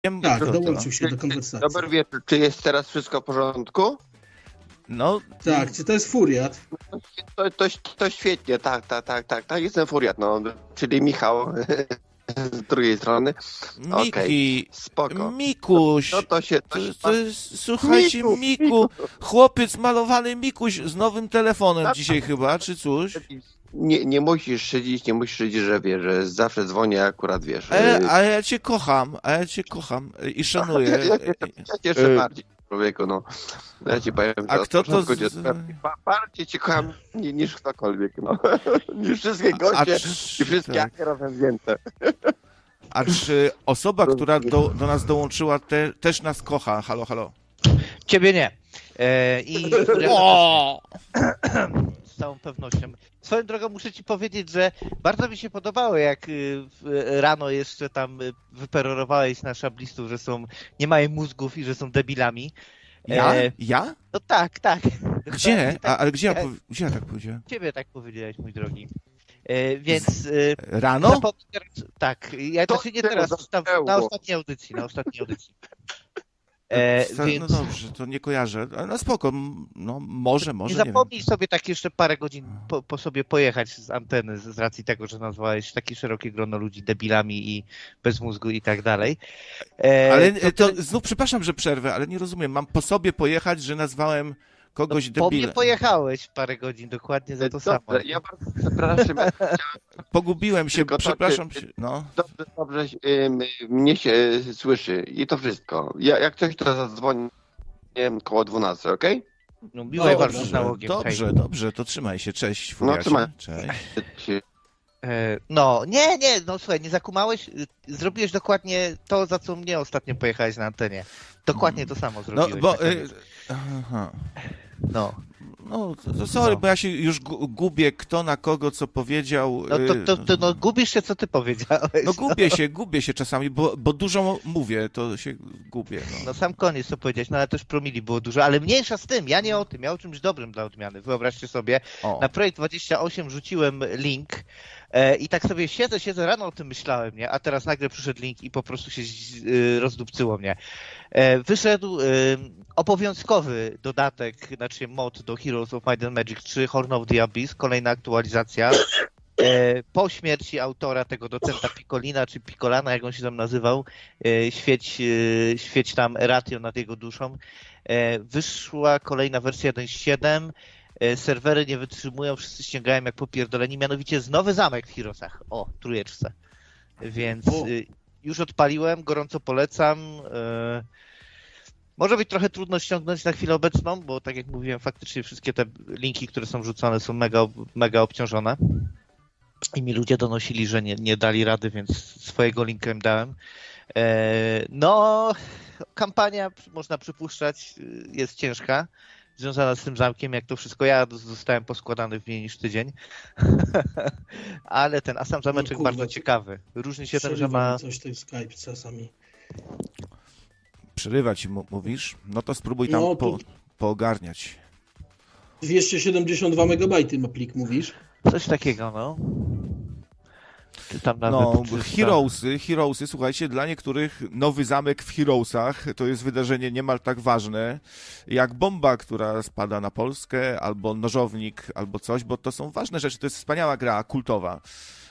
Tak, dołączył się do konwersacji. Dobry wieczór, czy jest teraz wszystko w porządku? No. Tak, czy to jest Furiat? To świetnie, tak, jestem Furiat, no, czyli Michał z drugiej strony. Miki, spoko. Mikuś, No to się słuchajcie, Miku, chłopiec malowany Mikuś z nowym telefonem dzisiaj chyba, czy coś? Nie musisz szydzić, że wiesz, że zawsze dzwonię, akurat wiesz. A ja cię kocham i szanuję. Ja cieszę bardziej, człowieku, no. Ja ci powiem, a kto to... Bardziej cię kocham niż ktokolwiek, no. Niż wszystkie goście i wszystkie tak. razem wzięte. A czy osoba, która do nas dołączyła, też nas kocha? Halo, halo. Ciebie nie. Z całą pewnością. Swoją drogą muszę ci powiedzieć, że bardzo mi się podobało, jak rano jeszcze tam wyperorowałeś na szablistów, że nie mają mózgów i że są debilami. Ja? No tak. Gdzie? Ale gdzie ja tak powiedziałem? Ciebie tak powiedziałeś, mój drogi. Więc... Rano? Tak. Ja to się nie teraz, na ostatniej audycji. Więc... No dobrze, to nie kojarzę. No spoko, no może nie zapomnij sobie tak jeszcze parę godzin po sobie pojechać z anteny z racji tego, że nazwałeś takie szerokie grono ludzi debilami i bez mózgu i tak dalej. Ale to znów przepraszam, że przerwę, ale nie rozumiem. Mam po sobie pojechać, że nazwałem kogoś debilem. Po mnie pojechałeś parę godzin, dokładnie za to samo. Ja bardzo przepraszam. Pogubiłem się, przepraszam się. No. Dobrze, mnie się słyszy i to wszystko. Jak coś, to zadzwonię koło 12, okej? No miłej walki z nałogiem. Dobrze, to trzymaj się. Cześć, Furiacie. Cześć. No, nie, no słuchaj, nie zakumałeś? Zrobiłeś dokładnie to, za co mnie ostatnio pojechałeś na antenie. Dokładnie to samo zrobiłeś. No, bo... No, to sorry, bo ja się już gubię, kto na kogo co powiedział. No gubisz się, co ty powiedziałeś. No gubię się czasami, bo dużo mówię, to się gubię. No sam koniec co powiedziałeś, no ale też promili było dużo, ale mniejsza z tym, ja nie o tym, ja o czymś dobrym dla odmiany. Wyobraźcie sobie, na Projekt 28 rzuciłem link i tak sobie siedzę, rano o tym myślałem, nie? A teraz nagle przyszedł link i po prostu się rozdupcyło mnie. Wyszedł obowiązkowy dodatek, znaczy mod do Heroes of Might and Magic 3 Horn of the Abyss, kolejna aktualizacja. Po śmierci autora tego docenta Piccolina, czy Piccolana, jak on się tam nazywał, świeć tam Eratio nad jego duszą. Wyszła kolejna wersja 1.7. Serwery nie wytrzymują, wszyscy ściągają jak popierdoleni, mianowicie jest nowy zamek w Heroesach. O, trójeczce. Więc już odpaliłem, gorąco polecam. Może być trochę trudno ściągnąć na chwilę obecną, bo tak jak mówiłem, faktycznie wszystkie te linki, które są wrzucane, są mega obciążone. I mi ludzie donosili, że nie dali rady, więc swojego linka im dałem. No, kampania, można przypuszczać, jest ciężka, związana z tym zamkiem, jak to wszystko ja zostałem poskładany w mniej niż tydzień. Ale a sam zameczek bardzo ciekawy. Różni się tym, że ma... coś ten Skype czasami. Przerywa ci, mówisz? No to spróbuj tam poogarniać. 272 MB ma plik, mówisz? Coś takiego, no. Tam nawet Heroesy, słuchajcie, dla niektórych nowy zamek w Heroesach to jest wydarzenie niemal tak ważne jak bomba, która spada na Polskę, albo nożownik, albo coś, bo to są ważne rzeczy, to jest wspaniała gra, kultowa.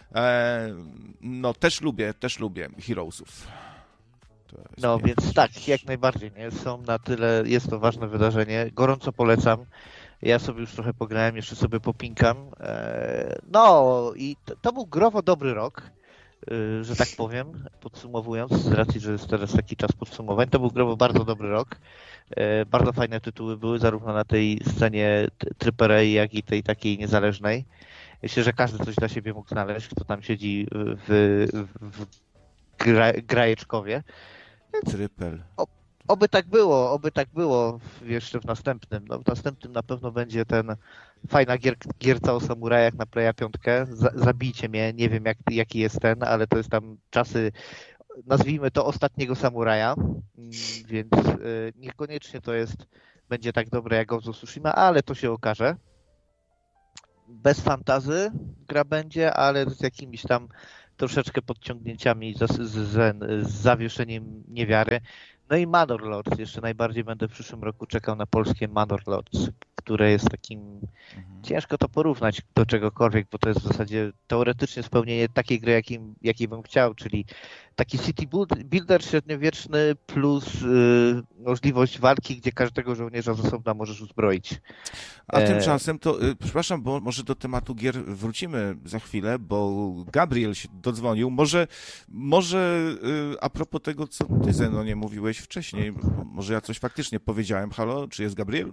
No też lubię Heroesów. No więc tak, jak najbardziej, nie? Są na tyle, jest to ważne wydarzenie, gorąco polecam. Ja sobie już trochę pograłem, jeszcze sobie popinkam. No i to był growo dobry rok, że tak powiem, podsumowując, z racji, że jest teraz taki czas podsumowań. To był growo bardzo dobry rok. Bardzo fajne tytuły były, zarówno na tej scenie AAA, jak i tej takiej niezależnej. Myślę, że każdy coś dla siebie mógł znaleźć, kto tam siedzi w grajeczkowie. Triple. Oby tak było jeszcze w następnym. No, w następnym na pewno będzie ten fajna gierca o samurajach na Playa 5. Zabijcie mnie, nie wiem jaki jest ten, ale to jest tam czasy, nazwijmy to ostatniego samuraja, więc niekoniecznie będzie tak dobre jak Ghost of Tsushima, ale to się okaże. Bez fantazy gra będzie, ale z jakimiś tam troszeczkę podciągnięciami z zawieszeniem niewiary. No i Manor Lords. Jeszcze najbardziej będę w przyszłym roku czekał na polskie Manor Lords, które jest takim... Ciężko to porównać do czegokolwiek, bo to jest w zasadzie teoretycznie spełnienie takiej gry, jakiej bym chciał, czyli taki city builder średniowieczny plus możliwość walki, gdzie każdego żołnierza z osobna możesz uzbroić. A tymczasem to, przepraszam, bo może do tematu gier wrócimy za chwilę, bo Gabriel się dodzwonił. Może a propos tego, co ty, Zenonie, mówiłeś wcześniej, może ja coś faktycznie powiedziałem. Halo, czy jest Gabriel?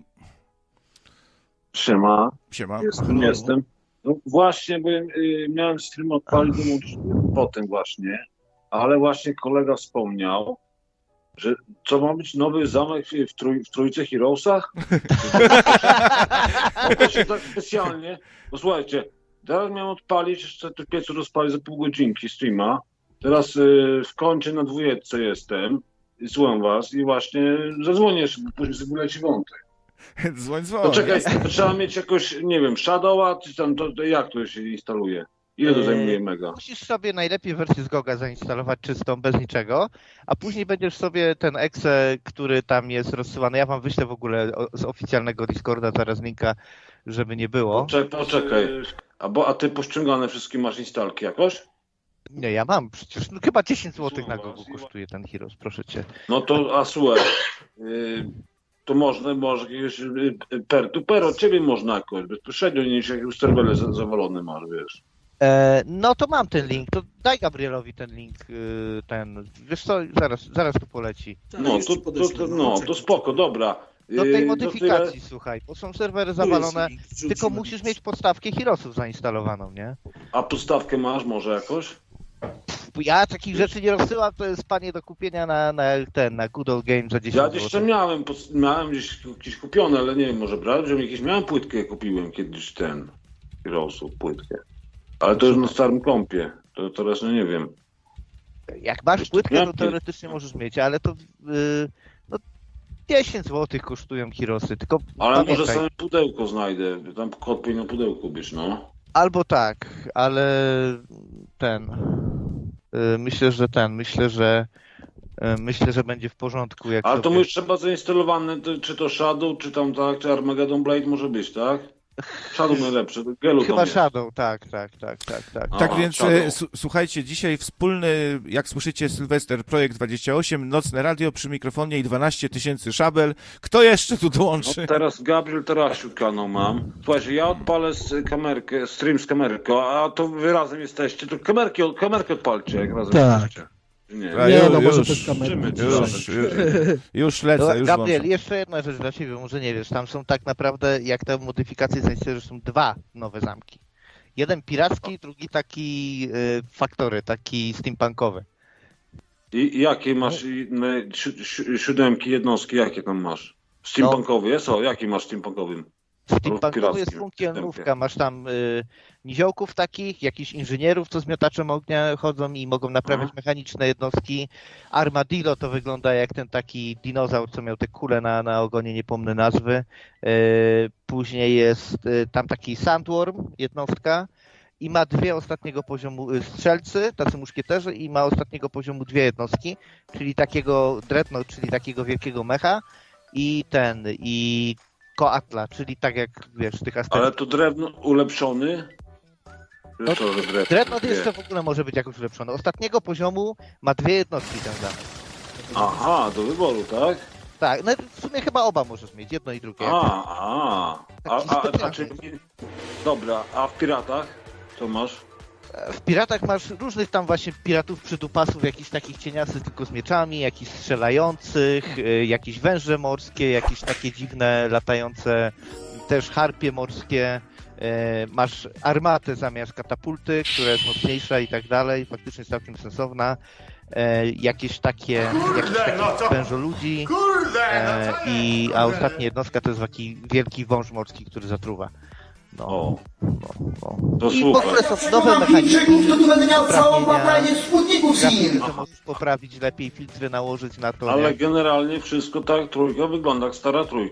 Siema. Jestem. No właśnie, bo miałem stream odpalić potem właśnie, ale właśnie kolega wspomniał, że co ma być nowy zamek w Trójce Heroesach? To się tak specjalnie, bo słuchajcie, teraz miałem odpalić, jeszcze tu piecu rozpalić za pół godzinki streama, teraz w kącie na 2 jestem, i słucham was i właśnie zadzwonię jeszcze, bo później sobie leci wątek. Dzwoń. To czekaj, to trzeba mieć jakoś, nie wiem, Shadowa, czy tam, to jak to się instaluje? Ile to zajmuje mega? Musisz sobie najlepiej wersję z GOG-a zainstalować czystą, bez niczego, a później będziesz sobie ten exe, który tam jest rozsyłany, ja wam wyślę w ogóle z oficjalnego Discorda zaraz linka, żeby nie było. Poczekaj, a ty pościągane wszystkie masz instalki jakoś? Nie, ja mam przecież, chyba 10 zł na GOG kosztuje ten Heroes, proszę cię. No to, słuchaj, to może jakiegoś per od ciebie można jakoś, bezpośrednio niż jak już serwer zawalony masz, wiesz. No to mam ten link, to daj Gabrielowi ten link, wiesz co, zaraz tu poleci. No, to spoko, dobra. Do tej modyfikacji, słuchaj, bo są serwery zawalone, tylko musisz mieć podstawkę Heroesów zainstalowaną, nie? A podstawkę masz może jakoś? Ja takich rzeczy nie rozsyłam, to jest panie do kupienia na Good Old Game za 10 Ja zł. jeszcze miałem gdzieś kupione, ale nie wiem, może brać, że jakieś miałem płytkę, kupiłem kiedyś Heroesów płytkę. Ale to już na starym kompie, to teraz nie wiem. Jak masz płytkę, to teoretycznie możesz mieć, ale to 10 zł kosztują Heroesy, tylko ale pamiętaj. może same pudełko znajdę, tam kod powinno pudełku być, no. Albo tak, ale myślę, że będzie w porządku. Jak ale to mu już trzeba zainstalowane, czy to Shadow, czy tam tak, czy Armageddon Blade może być, tak? Shadow najlepszy, Gelu chyba Shadow, tak. Tak więc słuchajcie, dzisiaj wspólny, jak słyszycie, Sylwester, Projekt 28, Nocne Radio przy mikrofonie i 12 000 szabel. Kto jeszcze tu dołączy? No teraz Gabriel Tarasiuk kanał mam. Słuchajcie, ja odpalę stream z kamerką, a to wy razem jesteście, to kamerkę odpalcie, jak razem jesteście. Nie, może bez kamery. Już lecę. No, już Gabriel, włączam. jeszcze jedna rzecz dla ciebie, może nie wiesz, tam są tak naprawdę, jak te modyfikacje zainstalujesz, są 2 nowe zamki. Jeden piracki, drugi taki faktory, taki steampunkowy. I jakie masz siódemki, jednostki, jakie tam masz? Steampunkowy jest? Jaki masz steampunkowym? Steampunkowy jest funkcjonówka, masz tam niziołków takich, jakichś inżynierów, co z miotaczem ognia chodzą i mogą naprawiać mechaniczne jednostki. Armadillo to wygląda jak ten taki dinozaur, co miał te kule na ogonie, nie pomnę nazwy. Później jest tam taki Sandworm, jednostka. I ma 2 ostatniego poziomu strzelcy, tacy muszkieterzy, i ma ostatniego poziomu 2 jednostki, czyli takiego Dreadnought, czyli takiego wielkiego mecha i Koatla, czyli tak jak wiesz, tych asteroidów. Ale to drewno ulepszony? No, Dreadnought jeszcze w ogóle może być jakoś ulepszony. Ostatniego poziomu ma 2 jednostki ten zamek. Aha, do wyboru, tak? Tak, no w sumie chyba oba możesz mieć, jedno i drugie. Dobra, a w Piratach co masz? W Piratach masz różnych tam właśnie piratów przydupasów, jakichś takich cieniasych tylko z mieczami, jakichś strzelających, jakieś węże morskie, jakieś takie dziwne, latające też harpie morskie. Masz armatę zamiast katapulty, która jest mocniejsza i tak dalej, faktycznie całkiem sensowna. Jakieś takie wężoludzi a ostatnia jednostka to jest taki wielki wąż morski, który zatruwa. To i w ogóle są nowe mechanizmy, to tu będę miał całą łapanie spódników sin. Możesz poprawić lepiej, filtry nałożyć na to. Ale generalnie wszystko tak, trójka wygląda jak stara trójka.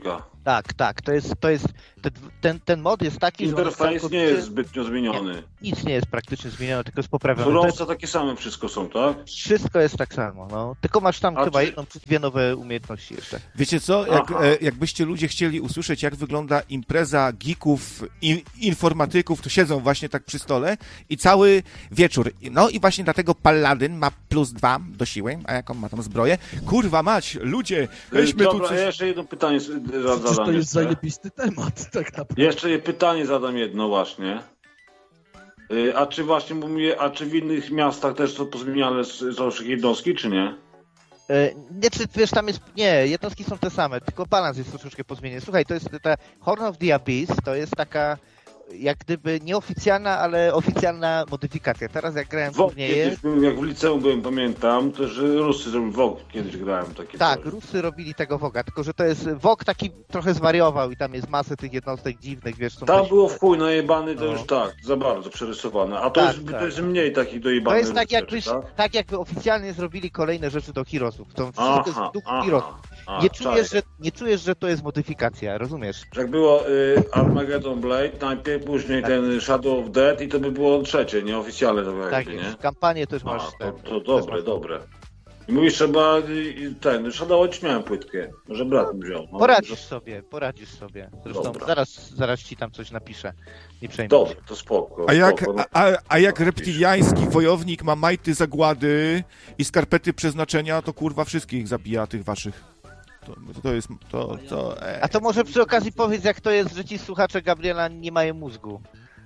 Tak, ten mod jest taki, że... Interfejs nie jest zbytnio zmieniony. Nic nie jest praktycznie zmienione, tylko jest poprawione. Surowce takie same wszystko są, tak? Wszystko jest tak samo, no. Tylko masz tam chyba jedną czy dwie nowe umiejętności jeszcze. Wiecie co? Jakbyście ludzie chcieli usłyszeć, jak wygląda impreza geeków, informatyków, to siedzą właśnie tak przy stole i cały wieczór. No i właśnie dlatego Paladin ma +2 do siły, a jaką ma tam zbroję? Kurwa mać, ludzie, weźmy Dobra, tu coś... ja jeszcze jedno pytanie Przecież zadam. to jest zajebisty temat, tak naprawdę. Jeszcze pytanie zadam jedno właśnie. A czy właśnie mówię, a czy w innych miastach też są pozmieniane są jednostki, czy nie? Nie, czy wiesz, tam jest... Nie, jednostki są te same, tylko balans jest troszeczkę pozmieniony. Słuchaj, to jest ta Horn of the Abyss, to jest taka jak gdyby nieoficjalna, ale oficjalna modyfikacja. Teraz jak grałem w turnieje... Jak w liceum byłem, pamiętam, to że Rusy zrobili WoG, kiedyś grałem takie. Tak, coś. Rusy robili tego WoGa, tylko że to jest WoG taki trochę zwariował i tam jest masę tych jednostek dziwnych, wiesz... Są Tam było w chuj najebany, to już tak, za bardzo przerysowane. A to, Tak, jest, tak. to jest mniej takich dojebanych. To jest tak, rzeczy, tak jakby oficjalnie zrobili kolejne rzeczy do Heroesów. To Aha, wszystko jest w duchu Heroesów. Nie czujesz, że to jest modyfikacja, rozumiesz? Jak było Armageddon Blade, najpierw później ten Shadow of Death i to by było trzecie, nieoficjalne to jakby, Tak nie? jest, w kampanię też masz... To dobre. I mówisz, trzeba Shadow miałem płytkę, może brat mi wziął. No, poradzisz sobie. Zresztą Dobra. zaraz ci tam coś napiszę. Nie przejmuj Dobra, się. to spoko. A jak reptiliański wojownik ma majty zagłady i skarpety przeznaczenia, to kurwa wszystkich zabija tych waszych. To jest... A to może przy okazji powiedz, jak to jest, że ci słuchacze Gabriela nie mają mózgu.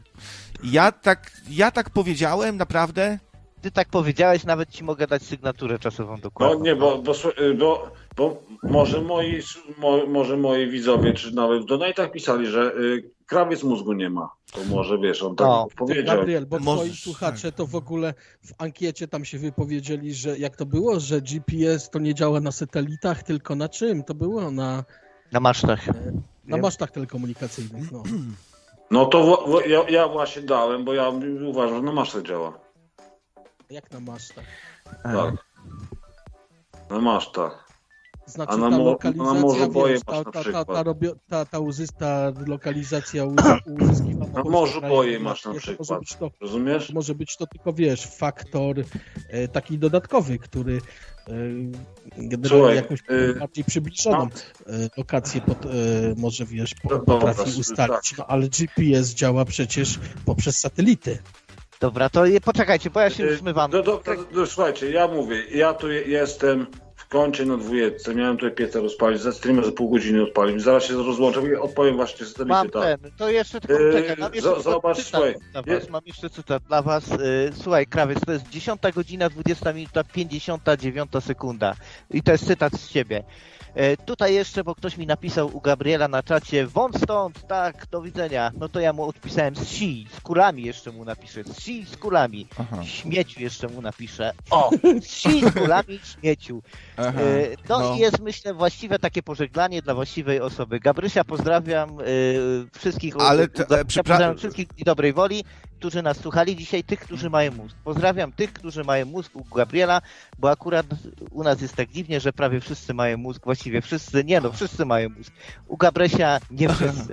Ja tak powiedziałem, naprawdę? Ty tak powiedziałeś, nawet ci mogę dać sygnaturę czasową dokładnie. No nie, bo może moi widzowie, czy nawet w donate'ach pisali, że krawiec mózgu nie ma. To może wiesz, on tak powiedział. Gabriel, bo twoi słuchacze to w ogóle w ankiecie tam się wypowiedzieli, że jak to było, że GPS to nie działa na satelitach, tylko na czym? To było na masztach. Na masztach telekomunikacyjnych, no. No to ja właśnie dałem, bo ja uważam, że na masztach działa. Jak na masztach? Tak. Na masztach. Znaczy A ta lokalizacja, na Morzu Boje wiesz, masz na przykład. ta lokalizacja uzyskiwana... Na Morzu Boje masz na przykład. Rozumiesz? Może być to tylko, wiesz, faktor taki dodatkowy, który generalnie jakąś bardziej przybliżoną lokację może, wiesz, potrafi ustalić. No, ale GPS działa przecież poprzez satelity. Dobra, to poczekajcie, bo ja się już zmywam. Słuchajcie, ja mówię, ja tu jestem w kącie na 2, miałem tutaj pieca rozpalić, za streamem za pół godziny odpalić, zaraz się rozłączę i odpowiem właśnie satelity. Mam to jeszcze tylko czekaj, mam jeszcze zobacz, słuchaj. Mam jeszcze cytat dla was. Słuchaj, krawiec, to jest 10 godzina, 20 minuta, 59 sekunda. I to jest cytat z ciebie. Tutaj jeszcze, bo ktoś mi napisał u Gabriela na czacie, wąt stąd, tak, do widzenia. No to ja mu odpisałem z kulami jeszcze mu napiszę. Z kulami. Aha. Śmieciu jeszcze mu napiszę. O, z kulami, śmieciu. Aha, no i jest, myślę, właściwe takie pożegnanie dla właściwej osoby. Gabrysia, pozdrawiam wszystkich, pozdrawiam wszystkich i dobrej woli, którzy nas słuchali dzisiaj, tych, którzy mają mózg. Pozdrawiam tych, którzy mają mózg u Gabriela, bo akurat u nas jest tak dziwnie, że prawie wszyscy mają mózg, właściwie wszyscy, wszyscy mają mózg. U Gabrysia nie wszyscy.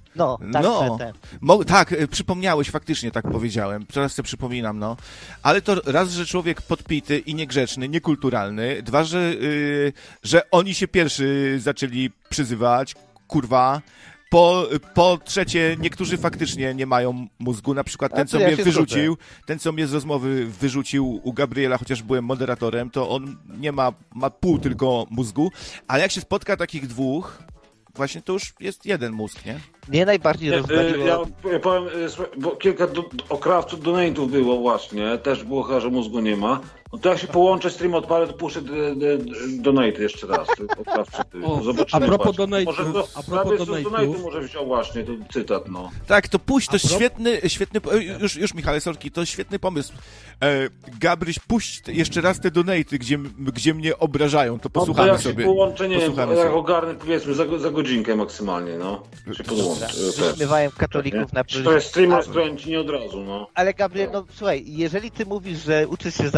Tak, przypomniałeś, faktycznie tak powiedziałem, teraz sobie przypominam, no. Ale to raz, że człowiek podpity i niegrzeczny, niekulturalny, dwa, że oni się pierwszy zaczęli przyzywać, kurwa. Po trzecie, niektórzy faktycznie nie mają mózgu, na przykład ten, co mnie z rozmowy wyrzucił u Gabriela, chociaż byłem moderatorem, to on nie ma pół tylko mózgu, ale jak się spotka takich dwóch, właśnie to już jest jeden mózg, nie? Mnie najbardziej rozbawiło... Ja powiem, bo kilka okrawców donate'ów było właśnie, też było chyba, że mózgu nie ma. No to jak się połączę, stream odpalę, to puszczę donate jeszcze raz. A propos donate'u może wziął właśnie ten cytat, no. Tak, to puść, to świetny, już Michale, sorki, to świetny pomysł. Gabryś, puść jeszcze raz te donate'y, gdzie mnie obrażają, to posłuchamy jak sobie. Połączenie, jak ogarnę, powiedzmy, za godzinkę maksymalnie, no. Się podłączę. Śmiewałem katolików na to jest streamer skręci nie od razu, no. Ale Gabriel, no słuchaj, jeżeli ty mówisz, że uczysz się zawodu, jak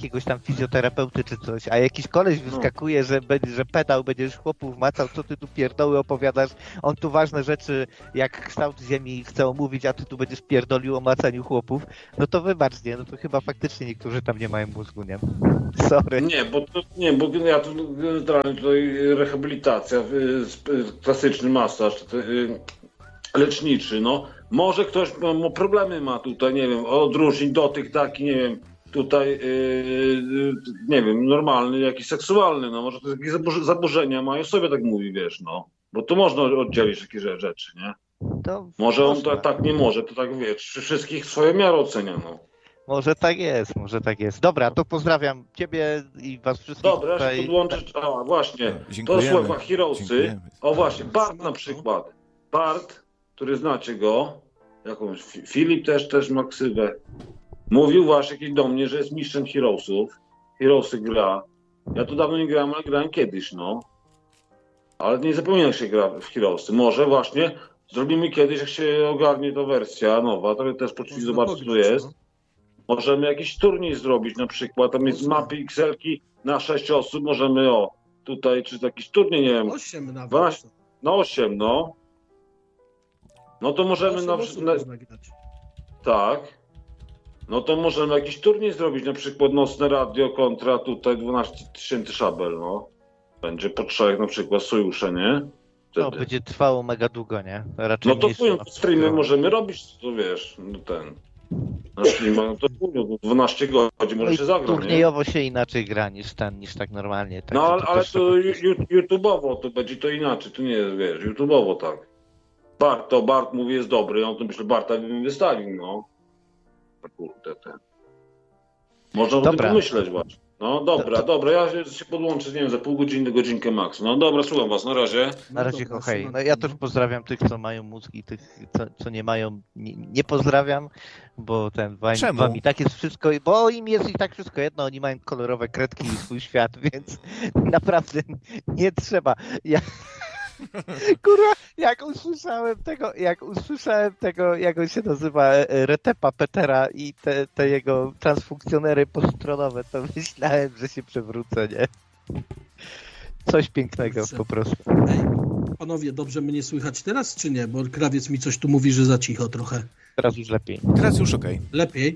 jakiegoś tam fizjoterapeuty czy coś, a jakiś koleś wyskakuje, że pedał będziesz chłopów macał, co ty tu pierdoły opowiadasz, on tu ważne rzeczy jak kształt ziemi chce omówić, a ty tu będziesz pierdolił o macaniu chłopów, no to wybacz, nie, no to chyba faktycznie niektórzy tam nie mają mózgu, nie? Sorry. Bo ja tu generalnie tutaj rehabilitacja, klasyczny masaż, leczniczy, no. Może ktoś problemy ma tutaj, nie wiem, odróżnić dotyk taki, nie wiem, tutaj, nie wiem, normalny, jakiś seksualny, no. Może to jakieś zaburzenia mają, sobie tak mówi, wiesz, no. Bo to można oddzielić takie rzeczy, nie? Może on tak nie może, to tak wiesz, wszystkich swoją miarę ocenia, no. Może tak jest. Dobra, to pozdrawiam Ciebie i Was wszystkich. Dobra, tutaj... ja się podłączę. A, właśnie, dziękujemy. To słowa Heroesy. O właśnie, Bart na przykład. Bart, który znacie go, jakąś Filip też ma ksywę. Mówił właśnie kiedyś do mnie, że jest mistrzem Heroesów. Heroesy gra. Ja tu dawno nie grałem, ale grałem kiedyś, no. Ale nie zapominam, jak się gra w Heroesy. Może właśnie zrobimy kiedyś, jak się ogarnie ta wersja nowa, to też poczuli zobaczyć, co to jest. Możemy jakiś turniej zrobić na przykład, tam jest mapy Excelki na 6 osób, możemy tutaj, czy jakiś turniej, nie wiem. 8 nawet. 12, na 8, no. No to możemy tak. No to możemy jakiś turniej zrobić, na przykład Nocne Radio kontra tutaj 12 000 szabel, no. Będzie po 3 na przykład sojusze, nie? No, będzie trwało mega długo, nie? Raczej no to streamy możemy robić, to wiesz, no ten... Na streamach, no to 12 godzin może się zagrać. Turniejowo się inaczej gra niż tak normalnie. Tak, no ale to YouTube'owo to będzie to inaczej, to nie jest, wiesz, YouTube'owo tak. Bart mówi jest dobry, on to myślę, Barta bym wystawił, no. Kurde, ten. Można o tym pomyśleć właśnie. No dobra, ja się podłączę, nie wiem, za pół godziny, godzinkę max. No dobra, słucham was, na razie. Na razie, hej. No ja też pozdrawiam tych, co mają mózg i tych, co nie mają, nie pozdrawiam, bo wam i tak jest wszystko, bo im jest i tak wszystko jedno, oni mają kolorowe kredki i swój świat, więc naprawdę nie trzeba. Kurwa, jak usłyszałem tego, jak on się nazywa, Retepa Petera i te jego transfunkcjonery poststronowe, to myślałem, że się przewrócę, nie? Coś pięknego po prostu. Ej, panowie, dobrze mnie słychać teraz, czy nie? Bo Krawiec mi coś tu mówi, że za cicho trochę. Teraz już lepiej. Teraz już okej. Lepiej?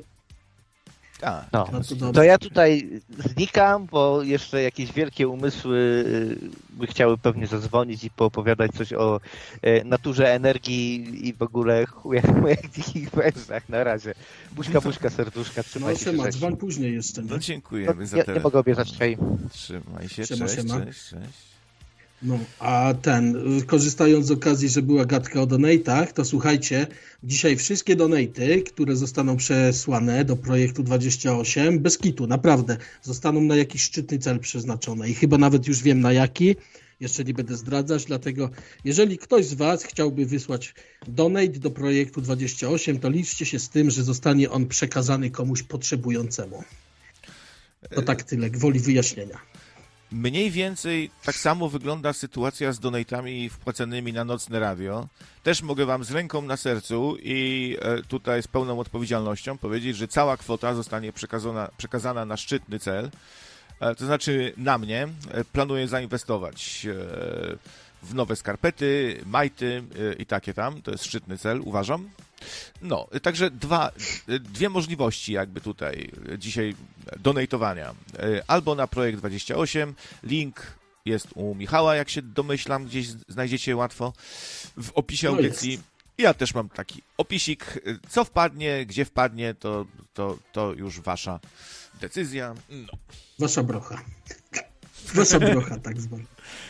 No to ja tutaj znikam, bo jeszcze jakieś wielkie umysły by chciały pewnie zadzwonić i poopowiadać coś o naturze energii i w ogóle chujach dzikich wężach. Na razie. Buźka, serduszka, trzymajcie się. No dzwoń później jeszcze. No dziękujemy za nie mogę obiecać, hej. Trzymaj się, cześć. No, a korzystając z okazji, że była gadka o donatach, to słuchajcie, dzisiaj wszystkie donaty, które zostaną przesłane do projektu 28, bez kitu, naprawdę, zostaną na jakiś szczytny cel przeznaczone i chyba nawet już wiem na jaki, jeszcze nie będę zdradzać, dlatego jeżeli ktoś z was chciałby wysłać donate do projektu 28, to liczcie się z tym, że zostanie on przekazany komuś potrzebującemu. To tak tyle, gwoli wyjaśnienia. Mniej więcej tak samo wygląda sytuacja z donatami wpłacanymi na Nocne Radio. Też mogę wam z ręką na sercu i tutaj z pełną odpowiedzialnością powiedzieć, że cała kwota zostanie przekazana na szczytny cel. To znaczy na mnie. Planuję zainwestować w nowe skarpety, majty i takie tam. To jest szczytny cel, uważam. No, także dwie możliwości jakby tutaj dzisiaj donatowania. Albo na projekt 28, link jest u Michała, jak się domyślam, gdzieś znajdziecie łatwo w opisie audycji. Ja też mam taki opisik, co wpadnie, gdzie wpadnie, to już wasza decyzja. No. Wasza brocha. Wasza brocha tak zwana.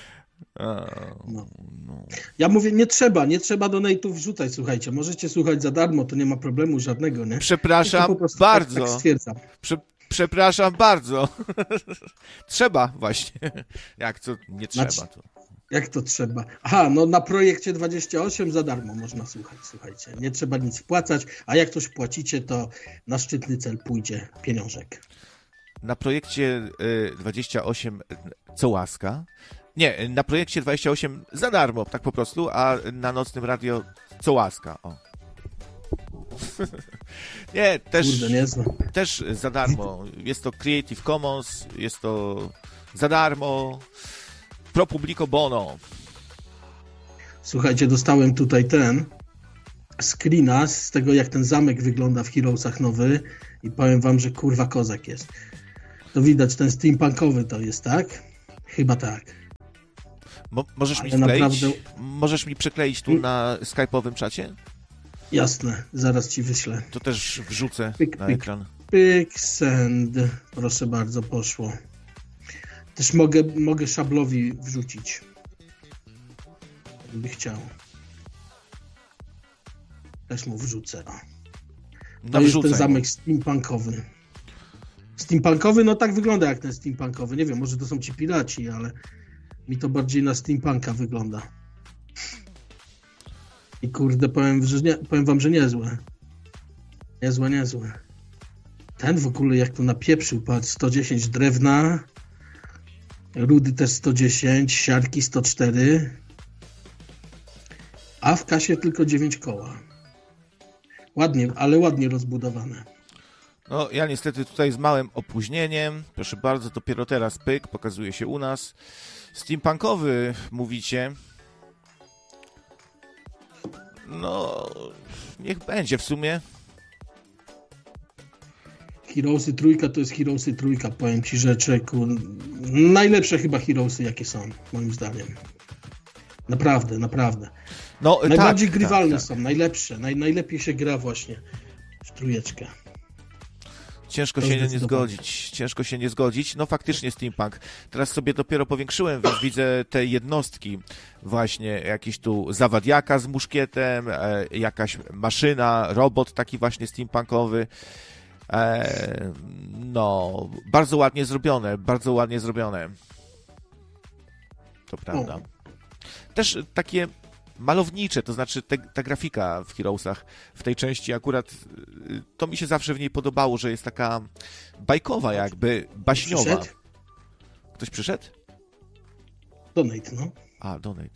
No. Ja mówię, nie trzeba donate'ów wrzucać, słuchajcie, możecie słuchać za darmo, to nie ma problemu żadnego, nie? Przepraszam bardzo. Tak stwierdzam. Przepraszam bardzo. Trzeba właśnie. Jak to nie trzeba? To... Jak to trzeba? Aha, no na projekcie 28 za darmo można słuchać, słuchajcie. Nie trzeba nic wpłacać, a jak coś płacicie, to na szczytny cel pójdzie pieniążek. Na projekcie 28 co łaska? Nie, na projekcie 28 za darmo, tak po prostu, a na Nocnym Radio co łaska. O. Nie, Kurde, niezłe. też za darmo. Jest to Creative Commons, jest to za darmo. Pro publico bono. Słuchajcie, dostałem tutaj screena z tego, jak ten zamek wygląda w Heroesach nowy i powiem wam, że kurwa kozak jest. To widać, ten steampunkowy to jest, tak? Chyba tak. Możesz mi Ale naprawdę... Możesz mi przykleić tu na skype'owym czacie? Jasne, zaraz ci wyślę. To też wrzucę na ekran. Pyk, send. Proszę bardzo, poszło. Też mogę Szablowi wrzucić. Gdyby chciał. Też mu wrzucę. To jest ten zamek steampunkowy. Steampunkowy, no tak wygląda jak ten steampunkowy. Nie wiem, może to są ci piraci, ale mi to bardziej na steampunka wygląda. I kurde, powiem wam, że niezłe. Niezłe. Ten w ogóle jak to napieprzył, patrz, 110 drewna, rudy też 110, siarki 104, a w kasie tylko 9 koła. Ładnie, ale ładnie rozbudowane. No, ja niestety tutaj z małym opóźnieniem, proszę bardzo, dopiero teraz pyk, pokazuje się u nas. Steampunkowy, mówicie. No, niech będzie w sumie. Heroesy trójka to jest Heroesy trójka, powiem ci, że czeku, najlepsze chyba Heroesy jakie są, moim zdaniem. Naprawdę. No, najbardziej grywalne są, najlepsze, najlepiej się gra właśnie w trójeczkę. Ciężko się nie zgodzić. No faktycznie steampunk. Teraz sobie dopiero powiększyłem, więc widzę te jednostki. Właśnie jakiś tu zawadiaka z muszkietem, jakaś maszyna, robot taki właśnie steampunkowy. No, bardzo ładnie zrobione. To prawda. Też takie malownicze, to znaczy ta grafika w Heroesach, w tej części akurat, to mi się zawsze w niej podobało, że jest taka bajkowa jakby, baśniowa. Ktoś przyszedł? Donate, no. A, donate.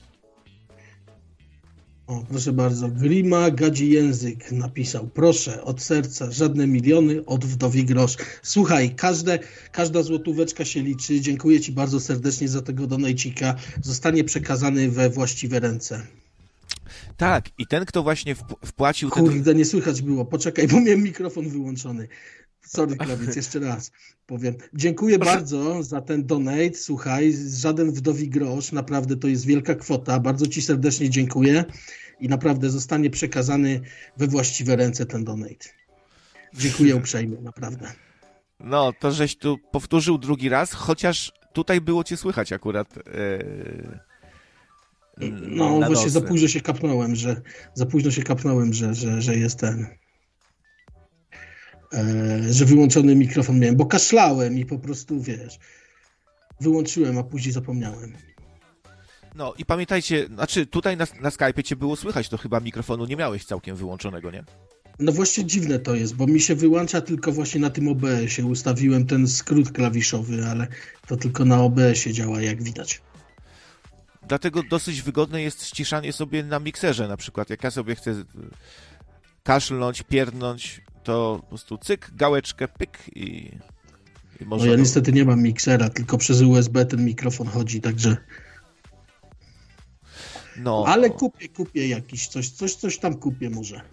O, proszę bardzo, Grima Gadzi Język napisał, proszę, od serca, żadne miliony, od wdowi grosz. Słuchaj, każda złotóweczka się liczy, dziękuję ci bardzo serdecznie za tego donajcika, zostanie przekazany we właściwe ręce. Tak, i ten, kto właśnie wpłacił... Kurde, nie słychać było, poczekaj, bo miałem mikrofon wyłączony. Sorry, Krawiec, jeszcze raz powiem. Dziękuję bardzo za ten donate, słuchaj, żaden wdowi grosz, naprawdę to jest wielka kwota, bardzo ci serdecznie dziękuję i naprawdę zostanie przekazany we właściwe ręce ten donate. Dziękuję uprzejmie, naprawdę. No, to żeś tu powtórzył drugi raz, chociaż tutaj było cię słychać akurat. No właśnie za późno się kapnąłem, że jest ten... że wyłączony mikrofon miałem, bo kaszlałem i po prostu, wiesz, wyłączyłem, a później zapomniałem. No i pamiętajcie, znaczy tutaj na Skype'ie cię było słychać, to chyba mikrofonu nie miałeś całkiem wyłączonego, nie? No właśnie dziwne to jest, bo mi się wyłącza tylko właśnie na tym OBS-ie. Ustawiłem ten skrót klawiszowy, ale to tylko na OBS-ie działa, jak widać. Dlatego dosyć wygodne jest ściszanie sobie na mikserze na przykład. Jak ja sobie chcę kaszlnąć, pierdnąć, to po prostu cyk, gałeczkę, pyk i można... No ja niestety nie mam miksera, tylko przez USB ten mikrofon chodzi, także... No. Ale kupię jakiś, coś tam kupię może.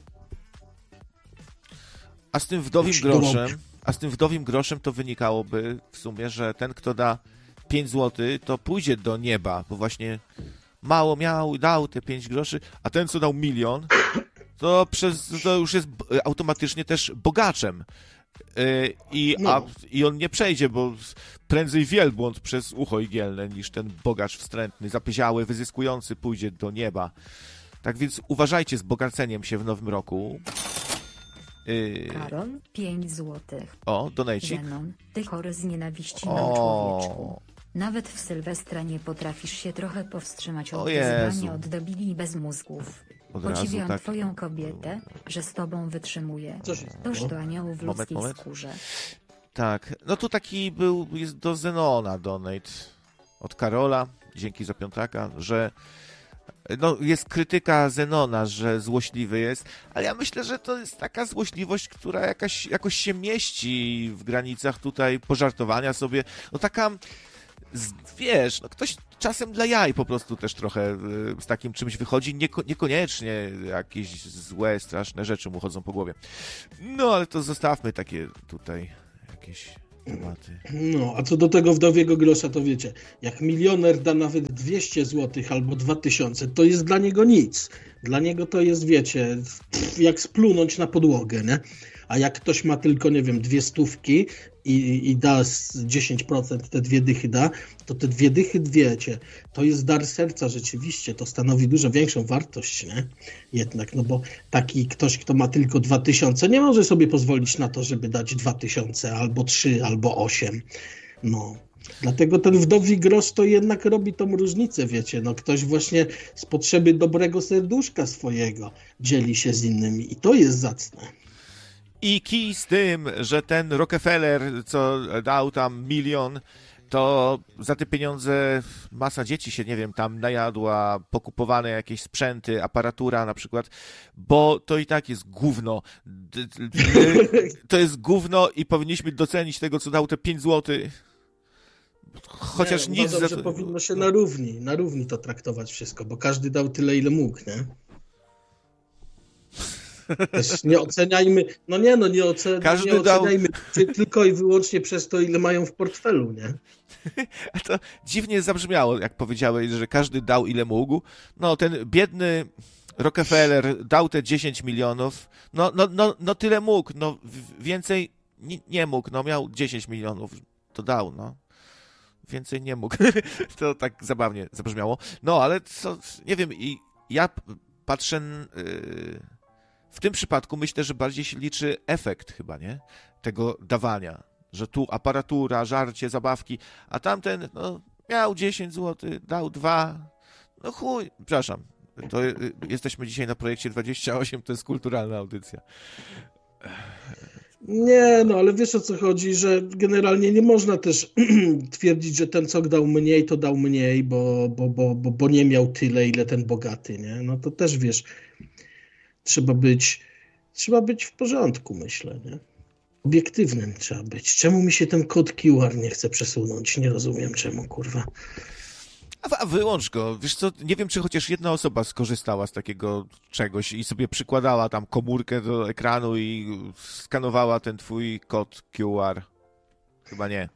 A z tym wdowim groszem to wynikałoby w sumie, że ten, kto da 5 zł, to pójdzie do nieba, bo właśnie mało miał, dał te 5 groszy, a ten, co dał 1 000 000, to już jest automatycznie też bogaczem. I on nie przejdzie, bo prędzej wielbłąd przez ucho igielne niż ten bogacz wstrętny, zapyziały, wyzyskujący pójdzie do nieba. Tak więc uważajcie z bogaceniem się w nowym roku. Karol, 5 złotych. O, donajcik. Zenon, ty chory z nienawiści na człowieczku. Nawet w Sylwestra nie potrafisz się trochę powstrzymać od wyzywania od debili bez mózgów. Podziwiam twoją kobietę, że z tobą wytrzymuje. Toż do aniołów w ludzkiej skórze. Tak, no to taki jest do Zenona donate od Karola, dzięki za piątaka, że No, jest krytyka Zenona, że złośliwy jest, ale ja myślę, że to jest taka złośliwość, która jakoś się mieści w granicach tutaj pożartowania sobie. No taka, wiesz, no ktoś czasem dla jaj po prostu też trochę z takim czymś wychodzi, niekoniecznie jakieś złe, straszne rzeczy mu chodzą po głowie. No, ale to zostawmy takie tutaj jakieś tematy. No, a co do tego wdowiego grosza, to wiecie, jak milioner da nawet 200 zł albo 2000, to jest dla niego nic. Dla niego to jest, wiecie, jak splunąć na podłogę, nie? A jak ktoś ma tylko, nie wiem, 200 i da 10%, te 2 dychy da, to te 2 dychy, wiecie, to jest dar serca rzeczywiście, to stanowi dużo większą wartość, nie? Jednak, no bo taki ktoś, kto ma tylko 2000, nie może sobie pozwolić na to, żeby dać 2000, albo 3, albo 8, no. Dlatego ten wdowi grosz to jednak robi tą różnicę, wiecie, no ktoś właśnie z potrzeby dobrego serduszka swojego dzieli się z innymi i to jest zacne. I kij z tym, że ten Rockefeller, co dał tam 1 milion, to za te pieniądze masa dzieci się, nie wiem, tam najadła, pokupowane jakieś sprzęty, aparatura na przykład, bo to i tak jest gówno. To jest gówno i powinniśmy docenić tego, co dał te 5 zł. Chociaż nic... Uważam, że powinno się na równi to traktować wszystko, bo każdy dał tyle, ile mógł, nie? Też nie oceniajmy, nie oceniajmy tylko i wyłącznie przez to, ile mają w portfelu, nie? A to dziwnie zabrzmiało, jak powiedziałeś, że każdy dał, ile mógł. No, ten biedny Rockefeller dał te 10 milionów, no tyle mógł, no więcej nie mógł, no miał 10 milionów, to dał, no. Więcej nie mógł. To tak zabawnie zabrzmiało. No, ale co, nie wiem, i ja patrzę... W tym przypadku myślę, że bardziej się liczy efekt chyba, nie? Tego dawania. Że tu aparatura, żarcie, zabawki, a tamten, no, miał 10 zł, dał 2. No chuj, przepraszam. To jesteśmy dzisiaj na projekcie 28, to jest kulturalna audycja. Nie, no ale wiesz o co chodzi, że generalnie nie można też twierdzić, że ten co dał mniej, to dał mniej, bo nie miał tyle, ile ten bogaty, nie? No to też wiesz, trzeba być w porządku, myślę, nie? Obiektywnym trzeba być. Czemu mi się ten kod QR nie chce przesunąć? Nie rozumiem czemu, kurwa. A wyłącz go. Wiesz co, nie wiem, czy chociaż jedna osoba skorzystała z takiego czegoś i sobie przykładała tam komórkę do ekranu i skanowała ten twój kod QR. Chyba nie.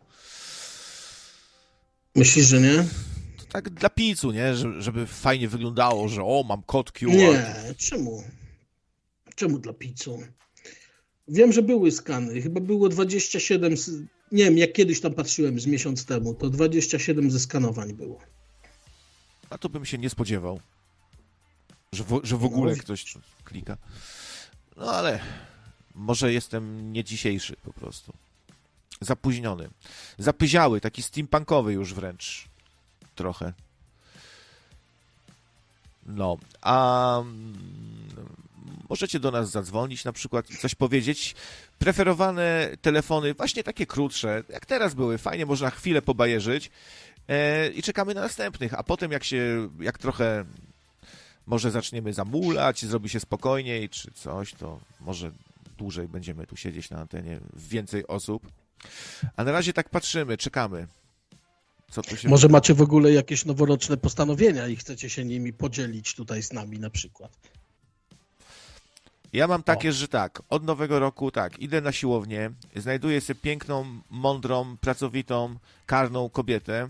Myślisz, że nie? To tak dla picu, nie? Żeby fajnie wyglądało, że mam kod QR. Nie, czemu? Czemu dla picu? Wiem, że były skany. Chyba było 27, nie wiem, jak kiedyś tam patrzyłem z miesiąc temu, to 27 zeskanowań było. A to bym się nie spodziewał, że w ogóle ktoś klika. No ale może jestem nie dzisiejszy po prostu. Zapóźniony. Zapyziały, taki steampunkowy już wręcz trochę. No, a możecie do nas zadzwonić na przykład, coś powiedzieć. Preferowane telefony, właśnie takie krótsze, jak teraz były, fajnie można chwilę pobajerzyć i czekamy na następnych, a potem jak trochę może zaczniemy zamulać, zrobi się spokojniej czy coś, to może dłużej będziemy tu siedzieć na antenie, więcej osób. A na razie tak patrzymy, czekamy. Co tu się... Może macie w ogóle jakieś noworoczne postanowienia i chcecie się nimi podzielić tutaj z nami na przykład. Ja mam takie, że tak, od nowego roku tak, idę na siłownię, znajduję sobie piękną, mądrą, pracowitą, karną kobietę,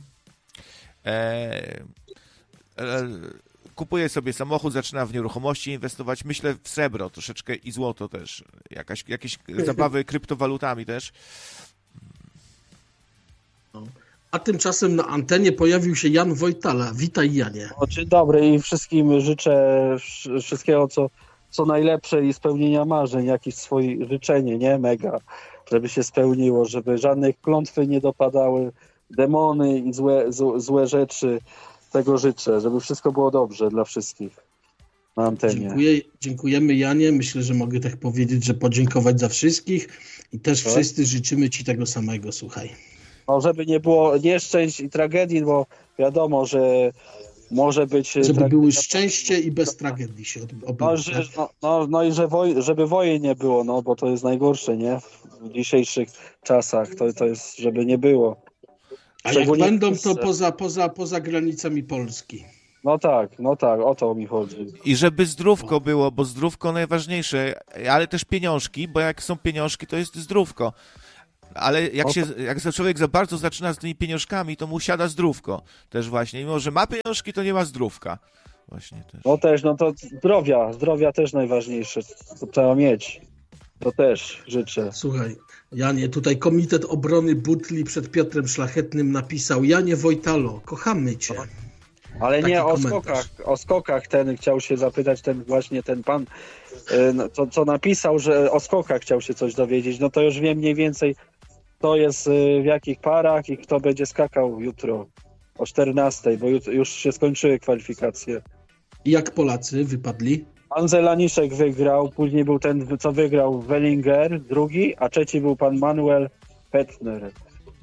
kupuję sobie samochód, zaczynam w nieruchomości inwestować, myślę w srebro troszeczkę i złoto też, jakieś zabawy kryptowalutami też. A tymczasem na antenie pojawił się Jan Wojtala. Witaj, Janie. Dzień dobry i wszystkim życzę wszystkiego, co najlepsze i spełnienia marzeń, jakieś swoje życzenie, nie? Mega, żeby się spełniło, żeby żadnych klątwy nie dopadały, demony i złe rzeczy. Tego życzę, żeby wszystko było dobrze dla wszystkich na antenie. Dziękujemy, Janie. Myślę, że mogę tak powiedzieć, że podziękować za wszystkich i też wszyscy życzymy Ci tego samego, słuchaj. No, żeby nie było nieszczęść i tragedii, bo wiadomo, że może być... Żeby były szczęście i bez tragedii się obyło. No i żeby wojen nie było, no bo to jest najgorsze, nie? W dzisiejszych czasach to jest, żeby nie było. A jak będą, to poza granicami Polski. No tak, o to mi chodzi. I żeby zdrówko było, bo zdrówko najważniejsze, ale też pieniążki, bo jak są pieniążki, to jest zdrówko. Ale jak człowiek za bardzo zaczyna z tymi pieniążkami, to mu siada zdrówko też właśnie. Mimo że ma pieniążki, to nie ma zdrówka. Właśnie też. No też, no to zdrowia też najważniejsze. To trzeba mieć. To też życzę. Słuchaj, Janie, tutaj Komitet Obrony Butli przed Piotrem Szlachetnym napisał: Janie Wojtalo, kochamy cię. Ale Taki nie komentarz. o skokach ten chciał się zapytać, ten pan, co napisał, że o skokach chciał się coś dowiedzieć. No to już wiem mniej więcej, kto jest w jakich parach i kto będzie skakał jutro o 14:00, bo już się skończyły kwalifikacje. I jak Polacy wypadli? Pan Zelaniszek wygrał, później był ten, co wygrał, Wellinger, drugi, a trzeci był pan Manuel Fettner.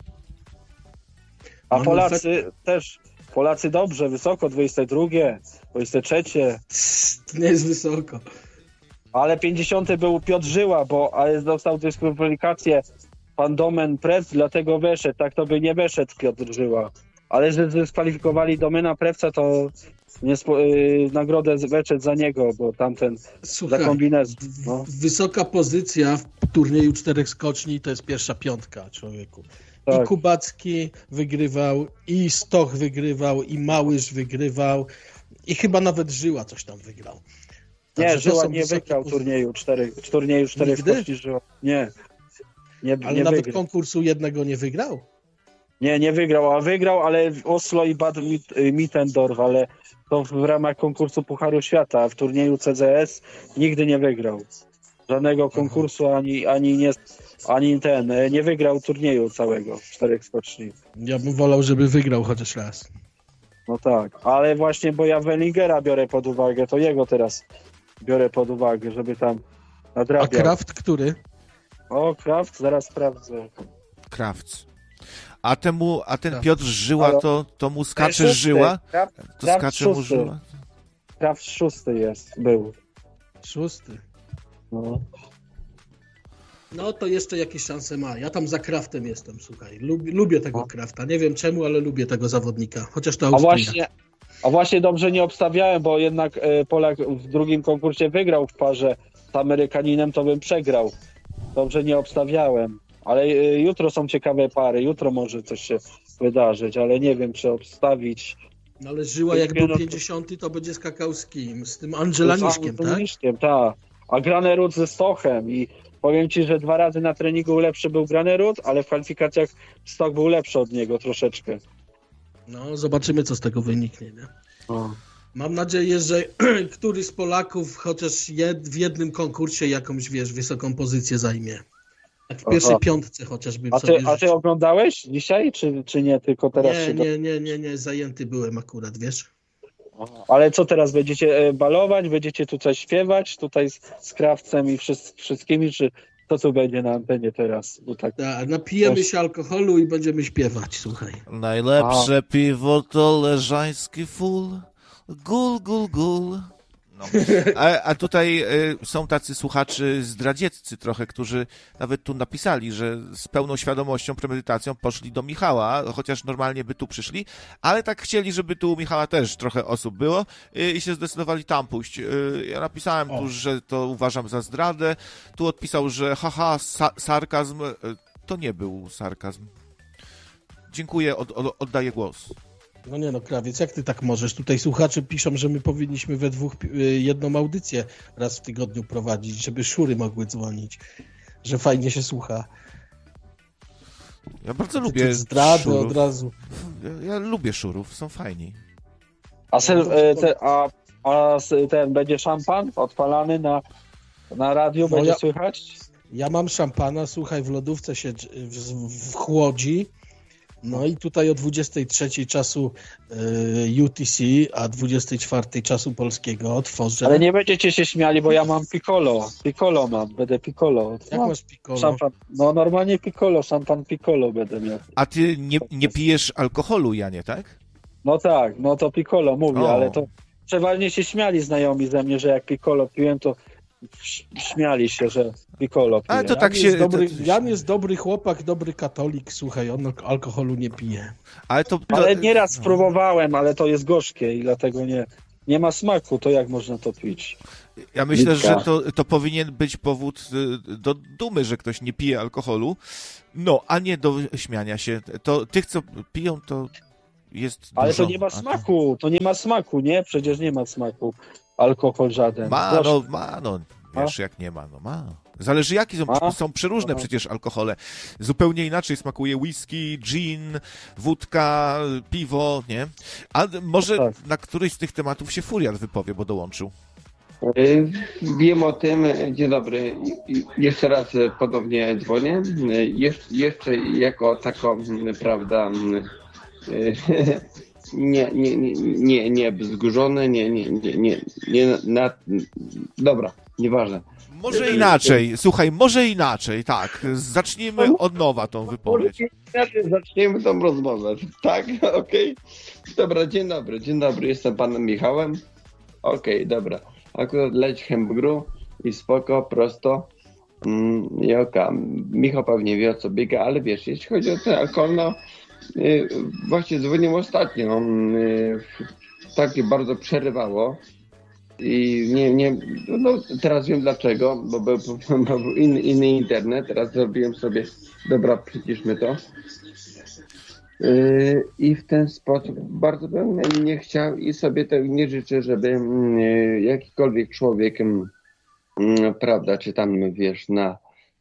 A Polacy dobrze, wysoko, 22, 23. To nie jest wysoko. Ale 50 był Piotr Żyła, ale dostał dyskwalifikację pan Domen Prec, dlatego wyszedł. Tak to by nie wyszedł Piotr Żyła. Ale że dyskwalifikowali Domena Prewca, to nagrodę wyszedł za niego, bo tamten za kombinezon. No. Wysoka pozycja w turnieju 4 skoczni to jest pierwsza piątka człowieku. Tak. I Kubacki wygrywał, i Stoch wygrywał, i Małysz wygrywał, i chyba nawet Żyła coś tam wygrał. Nie, Żyła nie wygrał turnieju 4 skoczni Żyła. Nie ale nawet wygrał. Konkursu jednego nie wygrał? Nie wygrał, ale w Oslo i Bad Mittendorf, ale to w ramach konkursu Pucharu Świata, a w turnieju CZS nigdy nie wygrał. Żadnego konkursu, nie wygrał turnieju całego 4 skoczni. Ja bym wolał, żeby wygrał chociaż raz. No tak, ale właśnie, bo ja Wellingera biorę pod uwagę, to jego teraz biorę pod uwagę, żeby tam nadrabiał. A Kraft który? O, Kraft, zaraz sprawdzę. Kraft. A ten Piotr Żyła, to mu skacze Żyła? To skacze mu Żyła? Kraft 6 był. 6. No to jeszcze jakieś szanse ma. Ja tam za Kraftem jestem, słuchaj. Lubię tego Krafta. Nie wiem czemu, ale lubię tego zawodnika. Chociaż to Austriak. A właśnie dobrze nie obstawiałem, bo jednak Polak w drugim konkursie wygrał w parze z Amerykaninem, to bym przegrał. Dobrze nie obstawiałem. Ale jutro są ciekawe pary. Jutro może coś się wydarzyć, ale nie wiem, czy obstawić. No ale Żyła jak był 50, to będzie skakał z kim? Z tym Angelaniszkiem, tak? Tak. A Granerud ze Stochem i powiem ci, że 2 razy na treningu lepszy był Granerud, ale w kwalifikacjach Stoch był lepszy od niego troszeczkę. No, zobaczymy, co z tego wyniknie, nie? Mam nadzieję, że któryś z Polaków chociaż w jednym konkursie jakąś, wysoką pozycję zajmie. Tak w pierwszej piątce chociażby. A ty oglądałeś dzisiaj, czy nie? Tylko teraz Nie, zajęty byłem akurat, wiesz? Ale co teraz, będziecie balować, będziecie tutaj śpiewać, tutaj z Krawcem i wszystkimi, czy to co będzie na antenie teraz? Tak, napijemy się alkoholu i będziemy śpiewać, słuchaj. Najlepsze piwo to leżański full, gul, gul, gul. No. A tutaj są tacy słuchacze zdradzieccy trochę, którzy nawet tu napisali, że z pełną świadomością, premedytacją poszli do Michała, chociaż normalnie by tu przyszli, ale tak chcieli, żeby tu u Michała też trochę osób było i się zdecydowali tam pójść. Ja napisałem tu, że to uważam za zdradę. Tu odpisał, że sarkazm. To nie był sarkazm. Dziękuję, oddaję głos. No nie no, Krawiec, jak ty tak możesz? Tutaj słuchacze piszą, że my powinniśmy we dwóch jedną audycję raz w tygodniu prowadzić, żeby szury mogły dzwonić, że fajnie się słucha. Ja bardzo lubię zdrady szurów. Od razu. Ja lubię szurów, są fajni. Ten będzie szampan odpalany na radiu, będzie słychać? Ja mam szampana, słuchaj, w lodówce się chłodzi. No i tutaj o 23 czasu UTC, a 24 czasu polskiego otworzę. Ale nie będziecie się śmiali, bo ja mam piccolo. Piccolo mam, będę piccolo. Jak masz piccolo? Szampan, no normalnie piccolo, szampan piccolo będę miał. A ty nie pijesz alkoholu, Janie, tak? No tak, no to Piccolo mówię, ale to przeważnie się śmiali znajomi ze mnie, że jak Piccolo piłem, to śmiali się, że Piccolo pije. Ale to tak się... Jan jest dobry chłopak, dobry katolik, słuchaj, on alkoholu nie pije. Ale nieraz spróbowałem, ale to jest gorzkie i dlatego nie ma smaku, to jak można to pić? Ja myślę, że to powinien być powód do dumy, że ktoś nie pije alkoholu, no, a nie do śmiania się. To tych, co piją, to jest ale dużo. To nie ma smaku, to nie ma smaku, nie? Przecież nie ma smaku alkohol żaden. Wiesz, jak nie ma, ma. Zależy jakie są przeróżne przecież alkohole. Zupełnie inaczej smakuje whisky, gin, wódka, piwo, nie? A może na któryś z tych tematów się Furiat wypowie, bo dołączył. Wiem o tym. Dzień dobry. Jeszcze raz ponownie dzwonię. Jeszcze jako taką, prawda, nie wzburzony, dobra, nieważne. Może inaczej, słuchaj, tak. Zacznijmy od nowa tą wypowiedź. Zaczniemy tą rozmowę, tak? Okej. Dobra, dzień dobry, jestem panem Michałem. Okej, dobra. Akurat leć Hembgru i spoko, prosto. Michał pewnie wie, o co biega, ale wiesz, jeśli chodzi o ten alkohol, no właśnie dzwoniłem ostatnio, takie bardzo przerywało i teraz wiem dlaczego, bo był inny internet, teraz zrobiłem sobie, dobra, przyciszmy to i w ten sposób bardzo bym nie chciał i sobie tego nie życzę, żeby jakikolwiek człowiek, prawda, czy tam wiesz, na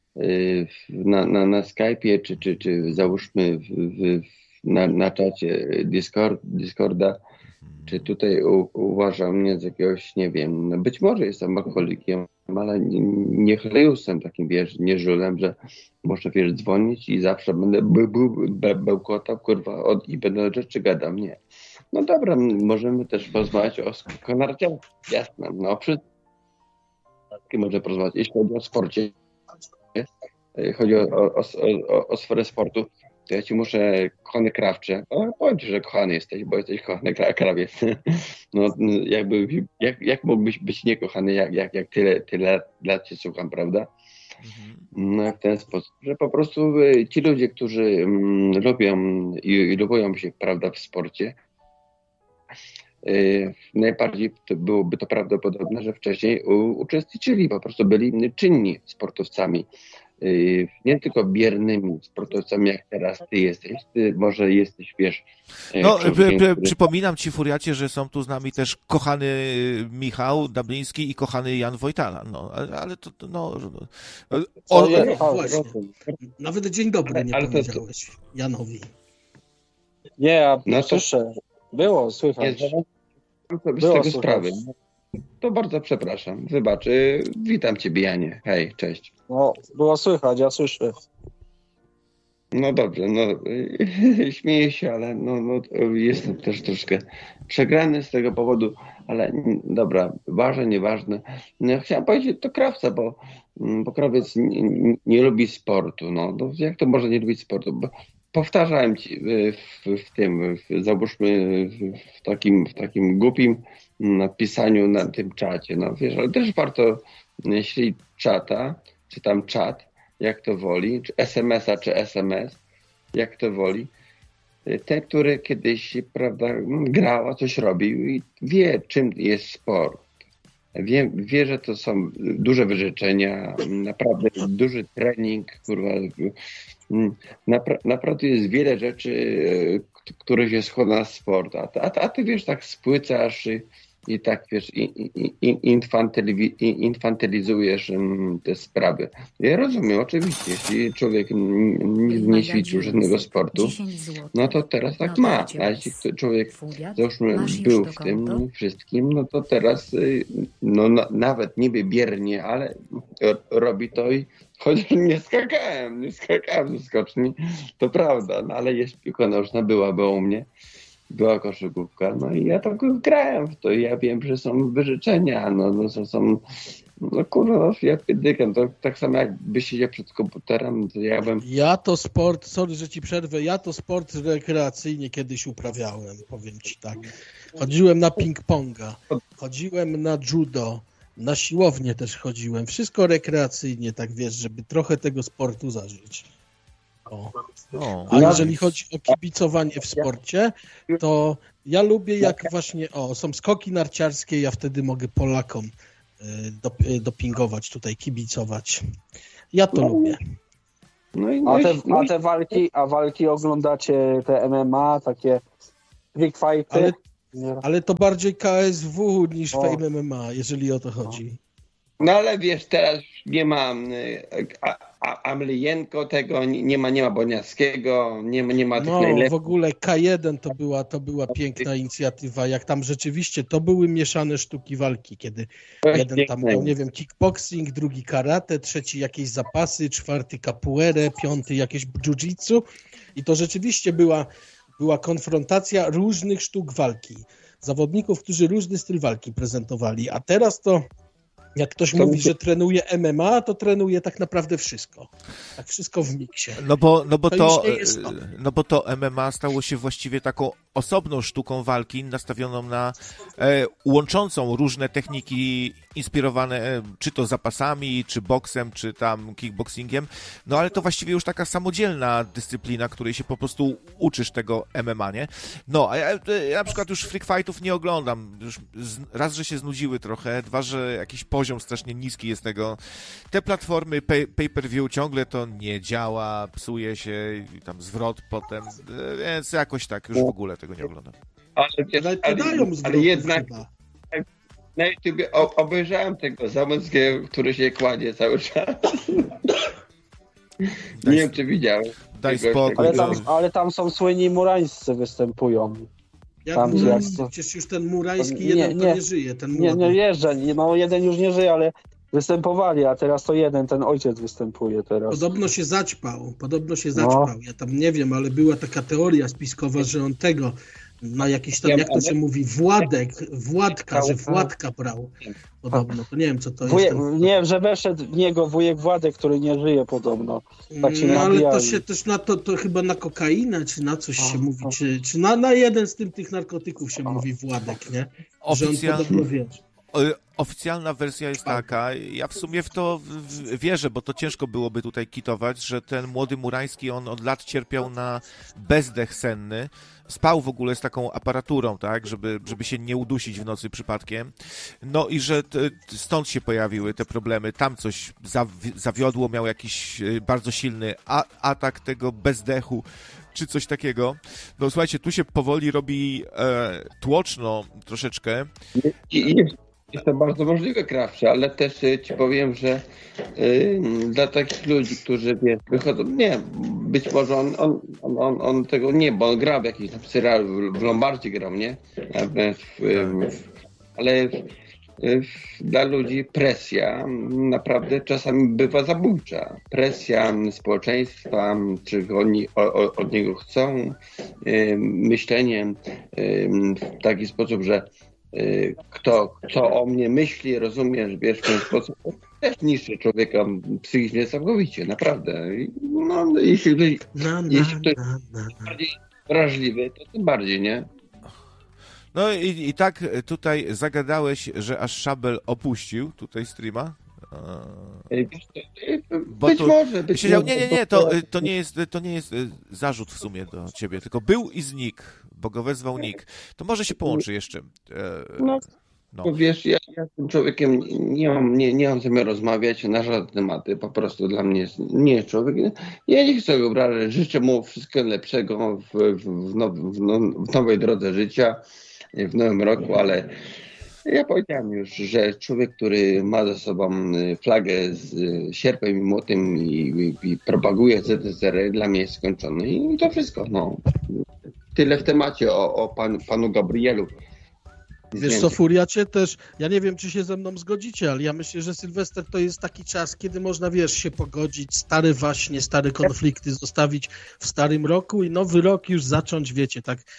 Skype'ie, czy załóżmy na czacie Discorda, czy tutaj uważa mnie z jakiegoś, nie wiem, być może jestem alkoholikiem, ale nie chlejusem takim, wiesz, nie żulem, że muszę, wiesz, dzwonić i zawsze będę bełkotał, kurwa, i będę rzeczy gadał, nie. No dobra, możemy też porozmawiać o konarciach, jasne, no wszystko może porozmawiać, jeśli chodzi o sporcie. Chodzi o sferę sportu, to ja ci muszę, kochany krawcze, powiem ci, że kochany jesteś, bo jesteś kochany krawiec. No jakby, jak mógłbyś być niekochany, jak tyle lat cię słucham, prawda? No w ten sposób, że po prostu ci ludzie, którzy lubią i lubują się, prawda, w sporcie, najbardziej byłoby to prawdopodobne, że wcześniej uczestniczyli, po prostu byli czynni sportowcami. Nie tylko biernymi sportowcami, jak teraz ty jesteś. Ty może jesteś, wiesz... No, przypominam ci, Furiacie, że są tu z nami też kochany Michał Dabliński i kochany Jan Wojtala. No, ale to... Właśnie. Nawet dzień dobry nie powiedziałeś Janowi. Nie, ja słyszę. Było słychać. Nie, z tego sprawy. To bardzo przepraszam. Wybacz. Witam ciebie, Janie. Hej, cześć. No, było słychać, ja słyszę. No dobrze, śmieję się, ale jestem też troszkę przegrany z tego powodu, ale dobra, ważne, nieważne. Chciałem powiedzieć to krawca, bo krawiec nie lubi sportu. No jak to może nie lubić sportu? Bo powtarzałem ci załóżmy w takim głupim napisaniu na tym czacie, no wiesz, ale też warto, jeśli czata, czy tam czat, jak to woli, czy SMS-a, czy SMS, jak to woli, ten, który kiedyś, prawda, grał, a coś robił i wie, czym jest sport. Wie, że to są duże wyrzeczenia, naprawdę duży trening, kurwa, naprawdę jest wiele rzeczy, które się składa na sport, a ty wiesz, tak spłycasz i tak, wiesz, infantylizujesz te sprawy. Ja rozumiem, oczywiście, jeśli człowiek nie ćwiczył żadnego sportu, no to teraz tak ma. A jeśli człowiek, załóżmy, był w tym wszystkim, no to teraz, nawet niby biernie, ale robi to i chociaż nie skakałem ze skoczni, to prawda, no ale jest piłka nożna, była u mnie. Była koszykówka, no i ja tak grałem w to i ja wiem, że są wyrzeczenia, są No kurwa, ja pierdykam, to tak samo jakby siedział przed komputerem, to ja bym... Ja to sport, sorry, że ci przerwę, ja to sport rekreacyjnie kiedyś uprawiałem, powiem ci tak. Chodziłem na ping-ponga, chodziłem na judo, na siłownię też chodziłem, wszystko rekreacyjnie, tak wiesz, żeby trochę tego sportu zażyć. A jeżeli chodzi o kibicowanie w sporcie, to ja lubię jak właśnie, są skoki narciarskie, ja wtedy mogę Polakom dopingować tutaj, kibicować. Ja to lubię. A walki oglądacie, te MMA, takie big fighty? Ale to bardziej KSW niż Fame MMA, jeżeli o to chodzi. No ale wiesz, teraz nie ma Amlienko tego, nie ma Boniackiego, nie ma tych najlepszych. W ogóle K1 to była piękna inicjatywa, jak tam rzeczywiście to były mieszane sztuki walki, kiedy jeden tam miał, nie wiem, kickboxing, drugi karate, trzeci jakieś zapasy, czwarty capoeirę, piąty jakieś jiu-jitsu i to rzeczywiście była konfrontacja różnych sztuk walki, zawodników, którzy różny styl walki prezentowali, a teraz to jak ktoś mówi, że trenuje MMA, to trenuje tak naprawdę wszystko. Tak wszystko w miksie. No bo to MMA stało się właściwie taką osobną sztuką walki, nastawioną na łączącą różne techniki inspirowane czy to zapasami, czy boksem, czy tam kickboxingiem. No ale to właściwie już taka samodzielna dyscyplina, której się po prostu uczysz tego MMA, nie? No, a ja na przykład już freak fightów nie oglądam. Już raz, że się znudziły trochę, dwa, że jakiś poziom strasznie niski jest tego. Te platformy pay-per-view ciągle to nie działa, psuje się i tam zwrot potem, więc jakoś tak już w ogóle tego nie oglądam. Ale jednak na YouTube obejrzałem tego Zamońskiego, który się kładzie cały czas. Nie wiem, czy Daj spokój. Ale tam są słynni murańscy występują. Przecież już ten murański jeden nie żyje. Ten nie jeżdża, jeden już nie żyje, ale występowali, a teraz to ten ojciec występuje teraz. Podobno się zaćpał. Ja tam nie wiem, ale była taka teoria spiskowa, że on tego na jakiś tam, jak to się mówi, Władka brał. Podobno, to nie wiem, co to jest. Nie, że weszedł w niego wujek Władek, który nie żyje podobno. Tak się ale to się też na to chyba na kokainę, czy na coś się mówi, czy na jeden z tych narkotyków się mówi Władek, nie? Że on podobno wiesz. Oficjalna wersja jest taka, ja w sumie w to wierzę, bo to ciężko byłoby tutaj kitować, że ten młody Murański, on od lat cierpiał na bezdech senny, spał w ogóle z taką aparaturą, tak, żeby się nie udusić w nocy przypadkiem, no i że stąd się pojawiły te problemy, tam coś zawiodło, miał jakiś bardzo silny atak tego bezdechu, czy coś takiego. No słuchajcie, tu się powoli robi tłoczno troszeczkę. Jest to bardzo możliwe, Krawcze, ale też ci powiem, że dla takich ludzi, którzy wychodzą, nie, być może on tego nie, bo on gra w jakiś w Lombardzie grał, nie? Ale dla ludzi presja naprawdę czasami bywa zabójcza. Presja społeczeństwa, czy oni od niego chcą, myślenie w taki sposób, że kto o mnie myśli, rozumiesz, wiesz, w ten sposób, też niszczy człowieka psychicznie całkowicie, naprawdę. No, jeśli ktoś jest bardziej wrażliwy, to tym bardziej, nie? No i tak tutaj zagadałeś, że aż Szabel opuścił tutaj streama. Być może. Nie, to nie jest zarzut w sumie do ciebie, tylko był i znikł, bo go wezwał Nick. To może się połączy jeszcze. No. Wiesz, ja z tym człowiekiem nie mam zamiaru rozmawiać na żadne tematy, po prostu dla mnie nie jest człowiek. Ja nie chcę go obrażać, życzę mu wszystkiego lepszego w nowej drodze życia, w nowym roku, ale ja powiedziałem już, że człowiek, który ma ze sobą flagę z sierpem i młotem i propaguje ZSRR, dla mnie jest skończony. I to wszystko. No. Tyle w temacie o panu Gabrielu. Wiesz co, Furiacie, też, ja nie wiem, czy się ze mną zgodzicie, ale ja myślę, że Sylwester to jest taki czas, kiedy można, wiesz, się pogodzić, stare konflikty zostawić w starym roku i nowy rok już zacząć, wiecie, tak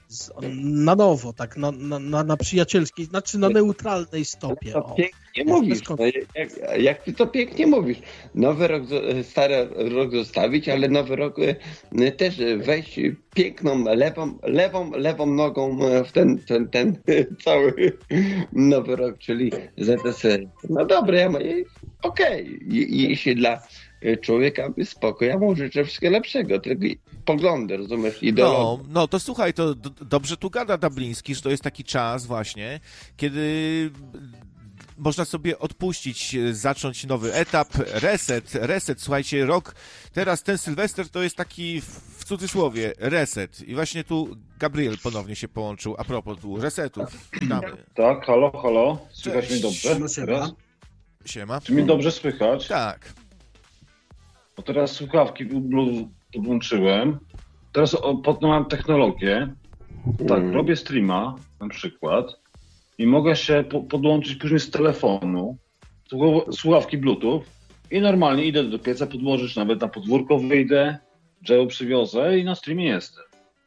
na nowo, tak, na przyjacielskiej, znaczy na neutralnej stopie. To pięknie mówisz. Jak ty to pięknie mówisz. Nowy rok, stary rok zostawić, ale nowy rok też wejść piękną lewą nogą w ten cały nowy rok, czyli ZSR. No dobra, okej. Jeśli dla człowieka spoko, ja mu życzę wszystkiego lepszego, tylko poglądy, rozumiesz, ideologię. No to słuchaj, to dobrze tu gada Dabliński, że to jest taki czas właśnie, kiedy można sobie odpuścić, zacząć nowy etap, reset, słuchajcie, rok, teraz ten Sylwester to jest taki w cudzysłowie reset i właśnie tu Gabriel ponownie się połączył, a propos tu resetów. Witamy. Tak, halo, słychać mnie dobrze? Siema. Czy mnie dobrze słychać? Tak. Bo teraz słuchawki podłączyłem, teraz mam technologię, tak, robię streama na przykład i mogę się podłączyć później z telefonu, słuchawki Bluetooth i normalnie idę do pieca podłożyć, nawet na podwórko wyjdę, drzewo przywiozę i na streamie jestem.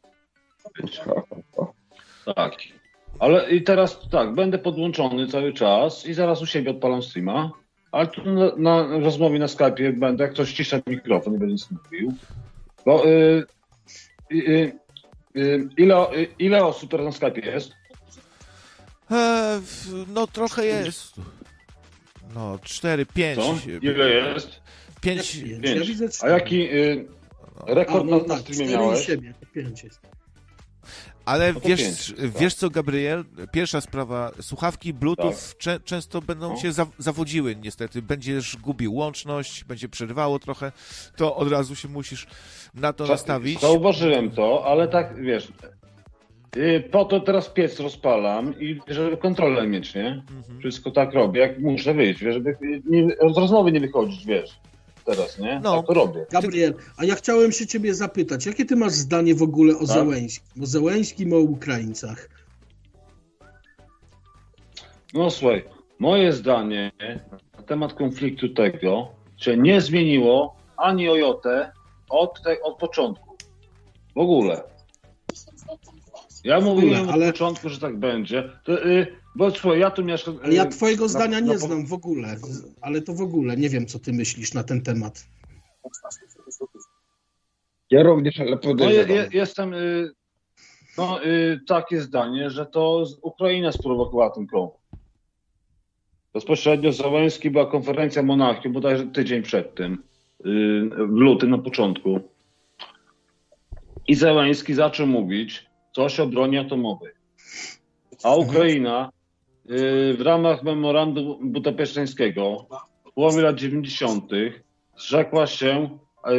Tak, ale i teraz tak, będę podłączony cały czas i zaraz u siebie odpalam streama, ale tu na rozmowie na Skype'ie będę, jak ktoś ściszę mikrofon, nie będę nic mówił. Bo ile osób teraz na Skype'ie jest? No trochę jest. No 4, 5. Co? Ile jest? 5. A jaki rekord na streamie miałeś? 5 jest. Ale wiesz co, Gabriel? Pierwsza sprawa, słuchawki Bluetooth często będą się zawodziły niestety. Będziesz gubił łączność, będzie przerywało trochę, to od razu się musisz na to nastawić. Zauważyłem to, ale tak, wiesz, po to teraz piec rozpalam i żeby kontrolę mieć, nie? Wszystko tak robię, jak muszę wyjść, wiesz, żeby z rozmowy nie wychodzić, wiesz. Teraz, nie? No, tak to robię. Gabriel, a ja chciałem się ciebie zapytać, jakie ty masz zdanie w ogóle o Zełenśkim? O Zełenśkim, o Ukraińcach? No słuchaj, moje zdanie na temat konfliktu tego się nie zmieniło ani o jotę od początku. W ogóle. Ja mówiłem od początku, że tak będzie. To, bo słuchaj, ja tu mieszkam... Ale ja twojego zdania nie znam w ogóle, ale to w ogóle nie wiem, co ty myślisz na ten temat. Ja również, ale podejrzewam. Jestem... takie zdanie, że to Ukraina sprowokowała ten konflikt. Bezpośrednio z Zełenski była konferencja Monachium, bodajże tydzień przed tym, w lutym na początku. I Zełenski zaczął mówić coś o broni atomowej. A Ukraina w ramach memorandum budapeszteńskiego w połowie lat 90. zrzekła się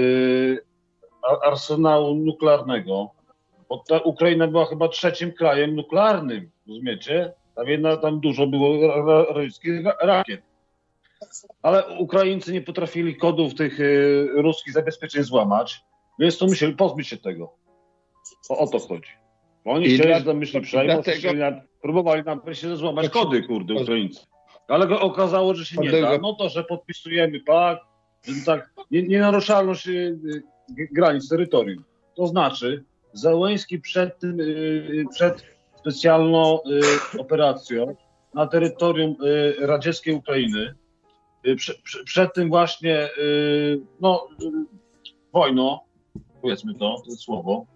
arsenału nuklearnego, bo ta Ukraina była chyba trzecim krajem nuklearnym, rozumiecie? Tam dużo było rosyjskich rakiet. Ale Ukraińcy nie potrafili kodów tych ruskich zabezpieczeń złamać, więc to musieli pozbyć się tego. O to chodzi. Oni chcieli, że tam myśli przejmować, próbowali nam się złamać kody, kurde, Ukraińcy. Ale okazało, że się nie da. No to, że podpisujemy pakt, tak, nienaruszalność granic terytorium. To znaczy, Zełenski przed specjalną operacją na terytorium radzieckiej Ukrainy, przed tym właśnie wojną, powiedzmy to jest słowo,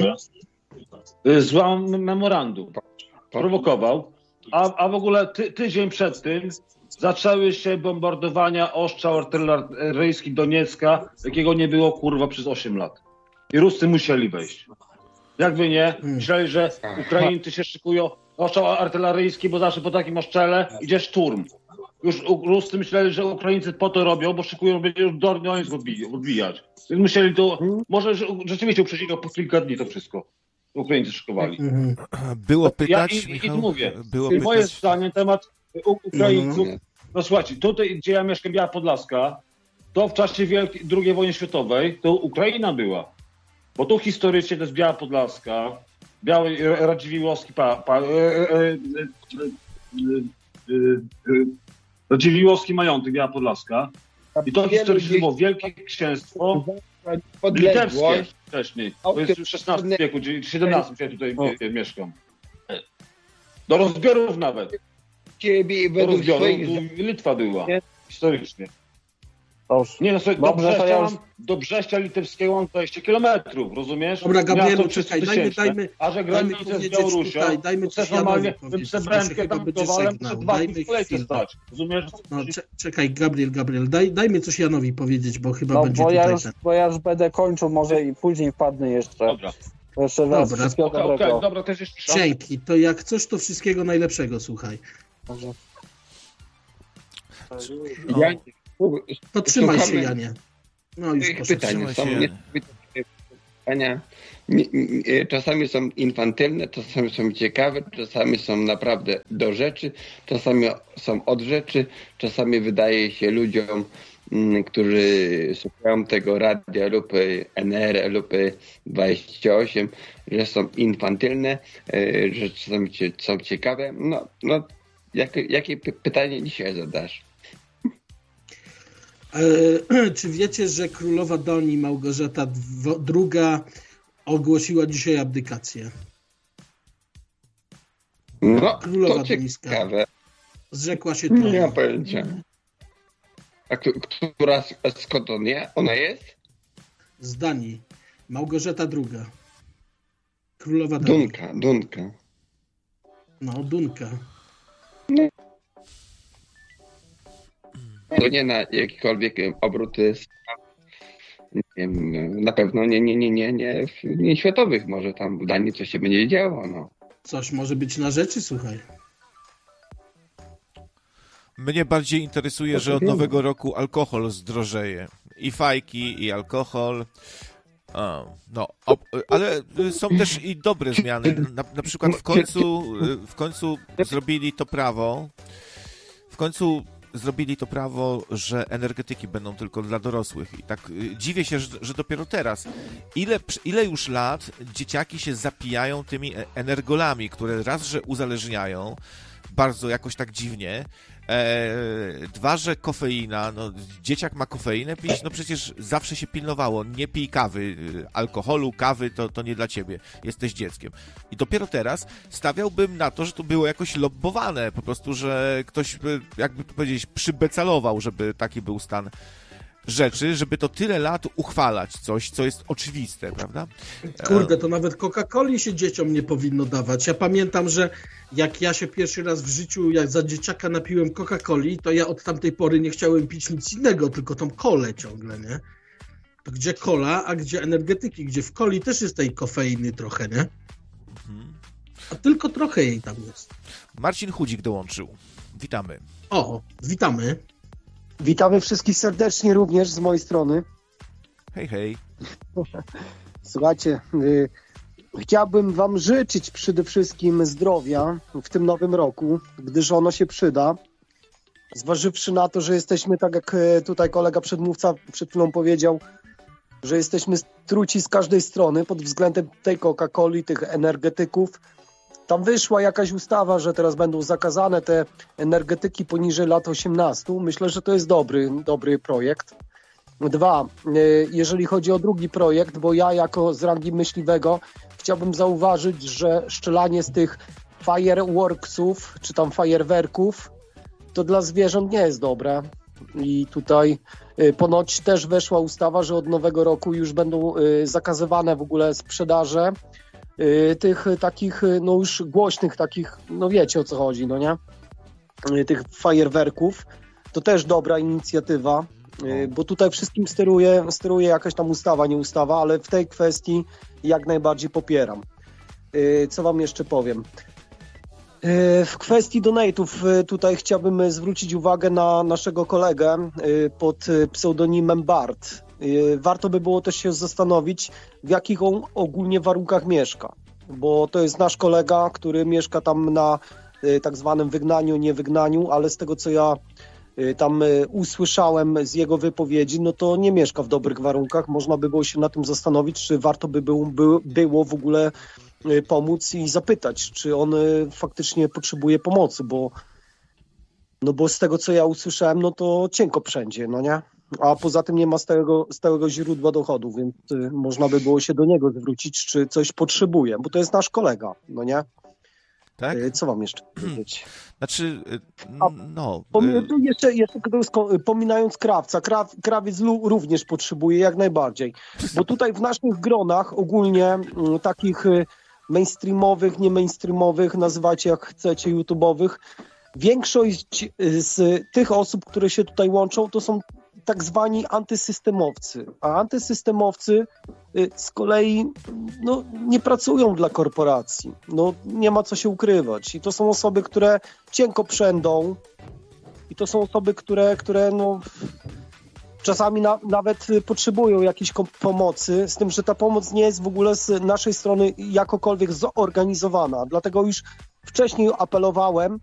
złamał memorandum, prowokował, a w ogóle tydzień przed tym zaczęły się bombardowania ostrzał artyleryjskich Doniecka, jakiego nie było kurwa przez 8 lat. I Ruscy musieli wejść. Jakby nie, myśleli, że Ukraińcy się szykują ostrzał artyleryjski, bo zawsze po takim ostrzelę idzie szturm. Już Ruscy myśleli, że Ukraińcy po to robią, bo szykują, będzie już Dornońsk odbijać. Więc musieli to, może rzeczywiście uprzedzili po kilka dni to wszystko. Ukraińcy szykowali. Było pytać, Michał? Mówię, moje zdanie na temat Ukraińców, no słuchajcie, tutaj gdzie ja mieszkam, Biała Podlaska, to w czasie II wojny światowej to Ukraina była. Bo tu historycznie to jest Biała Podlaska, Radziwiłłowski Radziwiłłowski majątek, Biała Podlaska. I to historycznie było Wielkie Księstwo podległość. Wcześniej. To jest w XVI wieku, czyli XVII wieku tutaj mieszkam. Do rozbiorów nawet. Ciebie Do rozbiorów Litwa była. Historycznie. Nie no sobie do Brześcia Litewskiego mam 20 kilometrów, rozumiesz? Dobra, Gabrielu, czekaj, dajmy a że granicę z Białorusią, dajmy to też normalnie bym se bramkę tam budowałem, przed 2 dni w kolejce stać. Rozumiesz? No, czekaj, Gabriel, dajmy coś Janowi powiedzieć, bo chyba będzie bo ja już będę kończył, może i później wpadnę jeszcze. Dobra. Jeszcze raz wszystkiego dobrego. Dobra, też jeszcze dzięki, to jak coś, to wszystkiego najlepszego, słuchaj. Może. To trzymaj się, Janie. No już pytania są pytania. Czasami są infantylne, czasami są ciekawe, czasami są naprawdę do rzeczy, czasami są od rzeczy, czasami wydaje się ludziom, którzy słuchają tego radia lub NR lub 28, że są infantylne, że czasami są ciekawe. No jakie pytanie dzisiaj zadasz? Czy wiecie, że królowa Danii Małgorzata II ogłosiła dzisiaj abdykację? No, królowa to ciekawe. Zrzekła się tronu. Nie mam pojęcia. A skąd ona jest? Z Danii. Małgorzata II. Królowa Danii. Dunka. No, Dunka. No. To nie na jakikolwiek obrót, nie wiem, na pewno nie światowych, może tam w Danii coś się będzie działo, no. Coś może być na rzeczy, słuchaj. Mnie bardziej interesuje, że od nowego roku alkohol zdrożeje. I fajki, i alkohol. Ale są też i dobre zmiany. Na przykład w końcu zrobili to prawo. Zrobili to prawo, że energetyki będą tylko dla dorosłych. I tak dziwię się, że dopiero teraz. Ile już lat dzieciaki się zapijają tymi energolami, które raz, że uzależniają, bardzo jakoś tak dziwnie. Dwa, że kofeina, no dzieciak ma kofeinę pić, no przecież zawsze się pilnowało, nie pij kawy, alkoholu, kawy to nie dla ciebie, jesteś dzieckiem. I dopiero teraz stawiałbym na to, że to było jakoś lobbowane, po prostu, że ktoś, jakby to powiedzieć, przybecalował, żeby taki był stan rzeczy, żeby to tyle lat uchwalać coś, co jest oczywiste, prawda? Kurde, to nawet Coca-Coli się dzieciom nie powinno dawać. Ja pamiętam, że jak ja się pierwszy raz w życiu, jak za dzieciaka napiłem Coca-Coli, to ja od tamtej pory nie chciałem pić nic innego, tylko tą kolę ciągle, nie? To gdzie kola, a gdzie energetyki, gdzie w coli też jest tej kofeiny trochę, nie? A tylko trochę jej tam jest. Marcin Chudzik dołączył. Witamy. O, witamy. Witamy wszystkich serdecznie również z mojej strony. Hej, hej. Słuchajcie, chciałbym wam życzyć przede wszystkim zdrowia w tym nowym roku, gdyż ono się przyda. Zważywszy na to, że jesteśmy, tak jak tutaj kolega przedmówca przed chwilą powiedział, że jesteśmy truci z każdej strony pod względem tej Coca-Coli, tych energetyków. Tam wyszła jakaś ustawa, że teraz będą zakazane te energetyki poniżej lat 18. Myślę, że to jest dobry projekt. 2. Jeżeli chodzi o drugi projekt, bo ja jako z rangi myśliwego chciałbym zauważyć, że strzelanie z tych fireworksów, czy tam fajerwerków, to dla zwierząt nie jest dobre. I tutaj ponoć też weszła ustawa, że od nowego roku już będą zakazywane w ogóle sprzedaże tych takich, no już głośnych takich, no wiecie o co chodzi, no nie? Tych fajerwerków. To też dobra inicjatywa, bo tutaj wszystkim steruje jakaś tam ustawa, nie ustawa, ale w tej kwestii jak najbardziej popieram. Co wam jeszcze powiem? W kwestii donate'ów tutaj chciałbym zwrócić uwagę na naszego kolegę pod pseudonimem Bart. Warto by było też się zastanowić, w jakich on ogólnie warunkach mieszka, bo to jest nasz kolega, który mieszka tam na tak zwanym wygnaniu, nie wygnaniu, ale z tego co ja tam usłyszałem z jego wypowiedzi, no to nie mieszka w dobrych warunkach. Można by było się na tym zastanowić, czy warto by było w ogóle pomóc i zapytać, czy on faktycznie potrzebuje pomocy, bo z tego co ja usłyszałem, no to cienko wszędzie, no nie? a poza tym nie ma stałego źródła dochodu, więc można by było się do niego zwrócić, czy coś potrzebuje, bo to jest nasz kolega, no nie? Tak? Co wam jeszcze powiedzieć? Znaczy, Jeszcze pominając krawca, krawiec również potrzebuje jak najbardziej, bo tutaj w naszych gronach ogólnie takich mainstreamowych, nie mainstreamowych, nazywajcie jak chcecie, YouTube'owych, większość z tych osób, które się tutaj łączą, to są tak zwani antysystemowcy, a antysystemowcy z kolei nie pracują dla korporacji, nie ma co się ukrywać i to są osoby, które cienko przędą i to są osoby, które czasami nawet potrzebują jakiejś pomocy, z tym, że ta pomoc nie jest w ogóle z naszej strony jakokolwiek zorganizowana, dlatego już wcześniej apelowałem,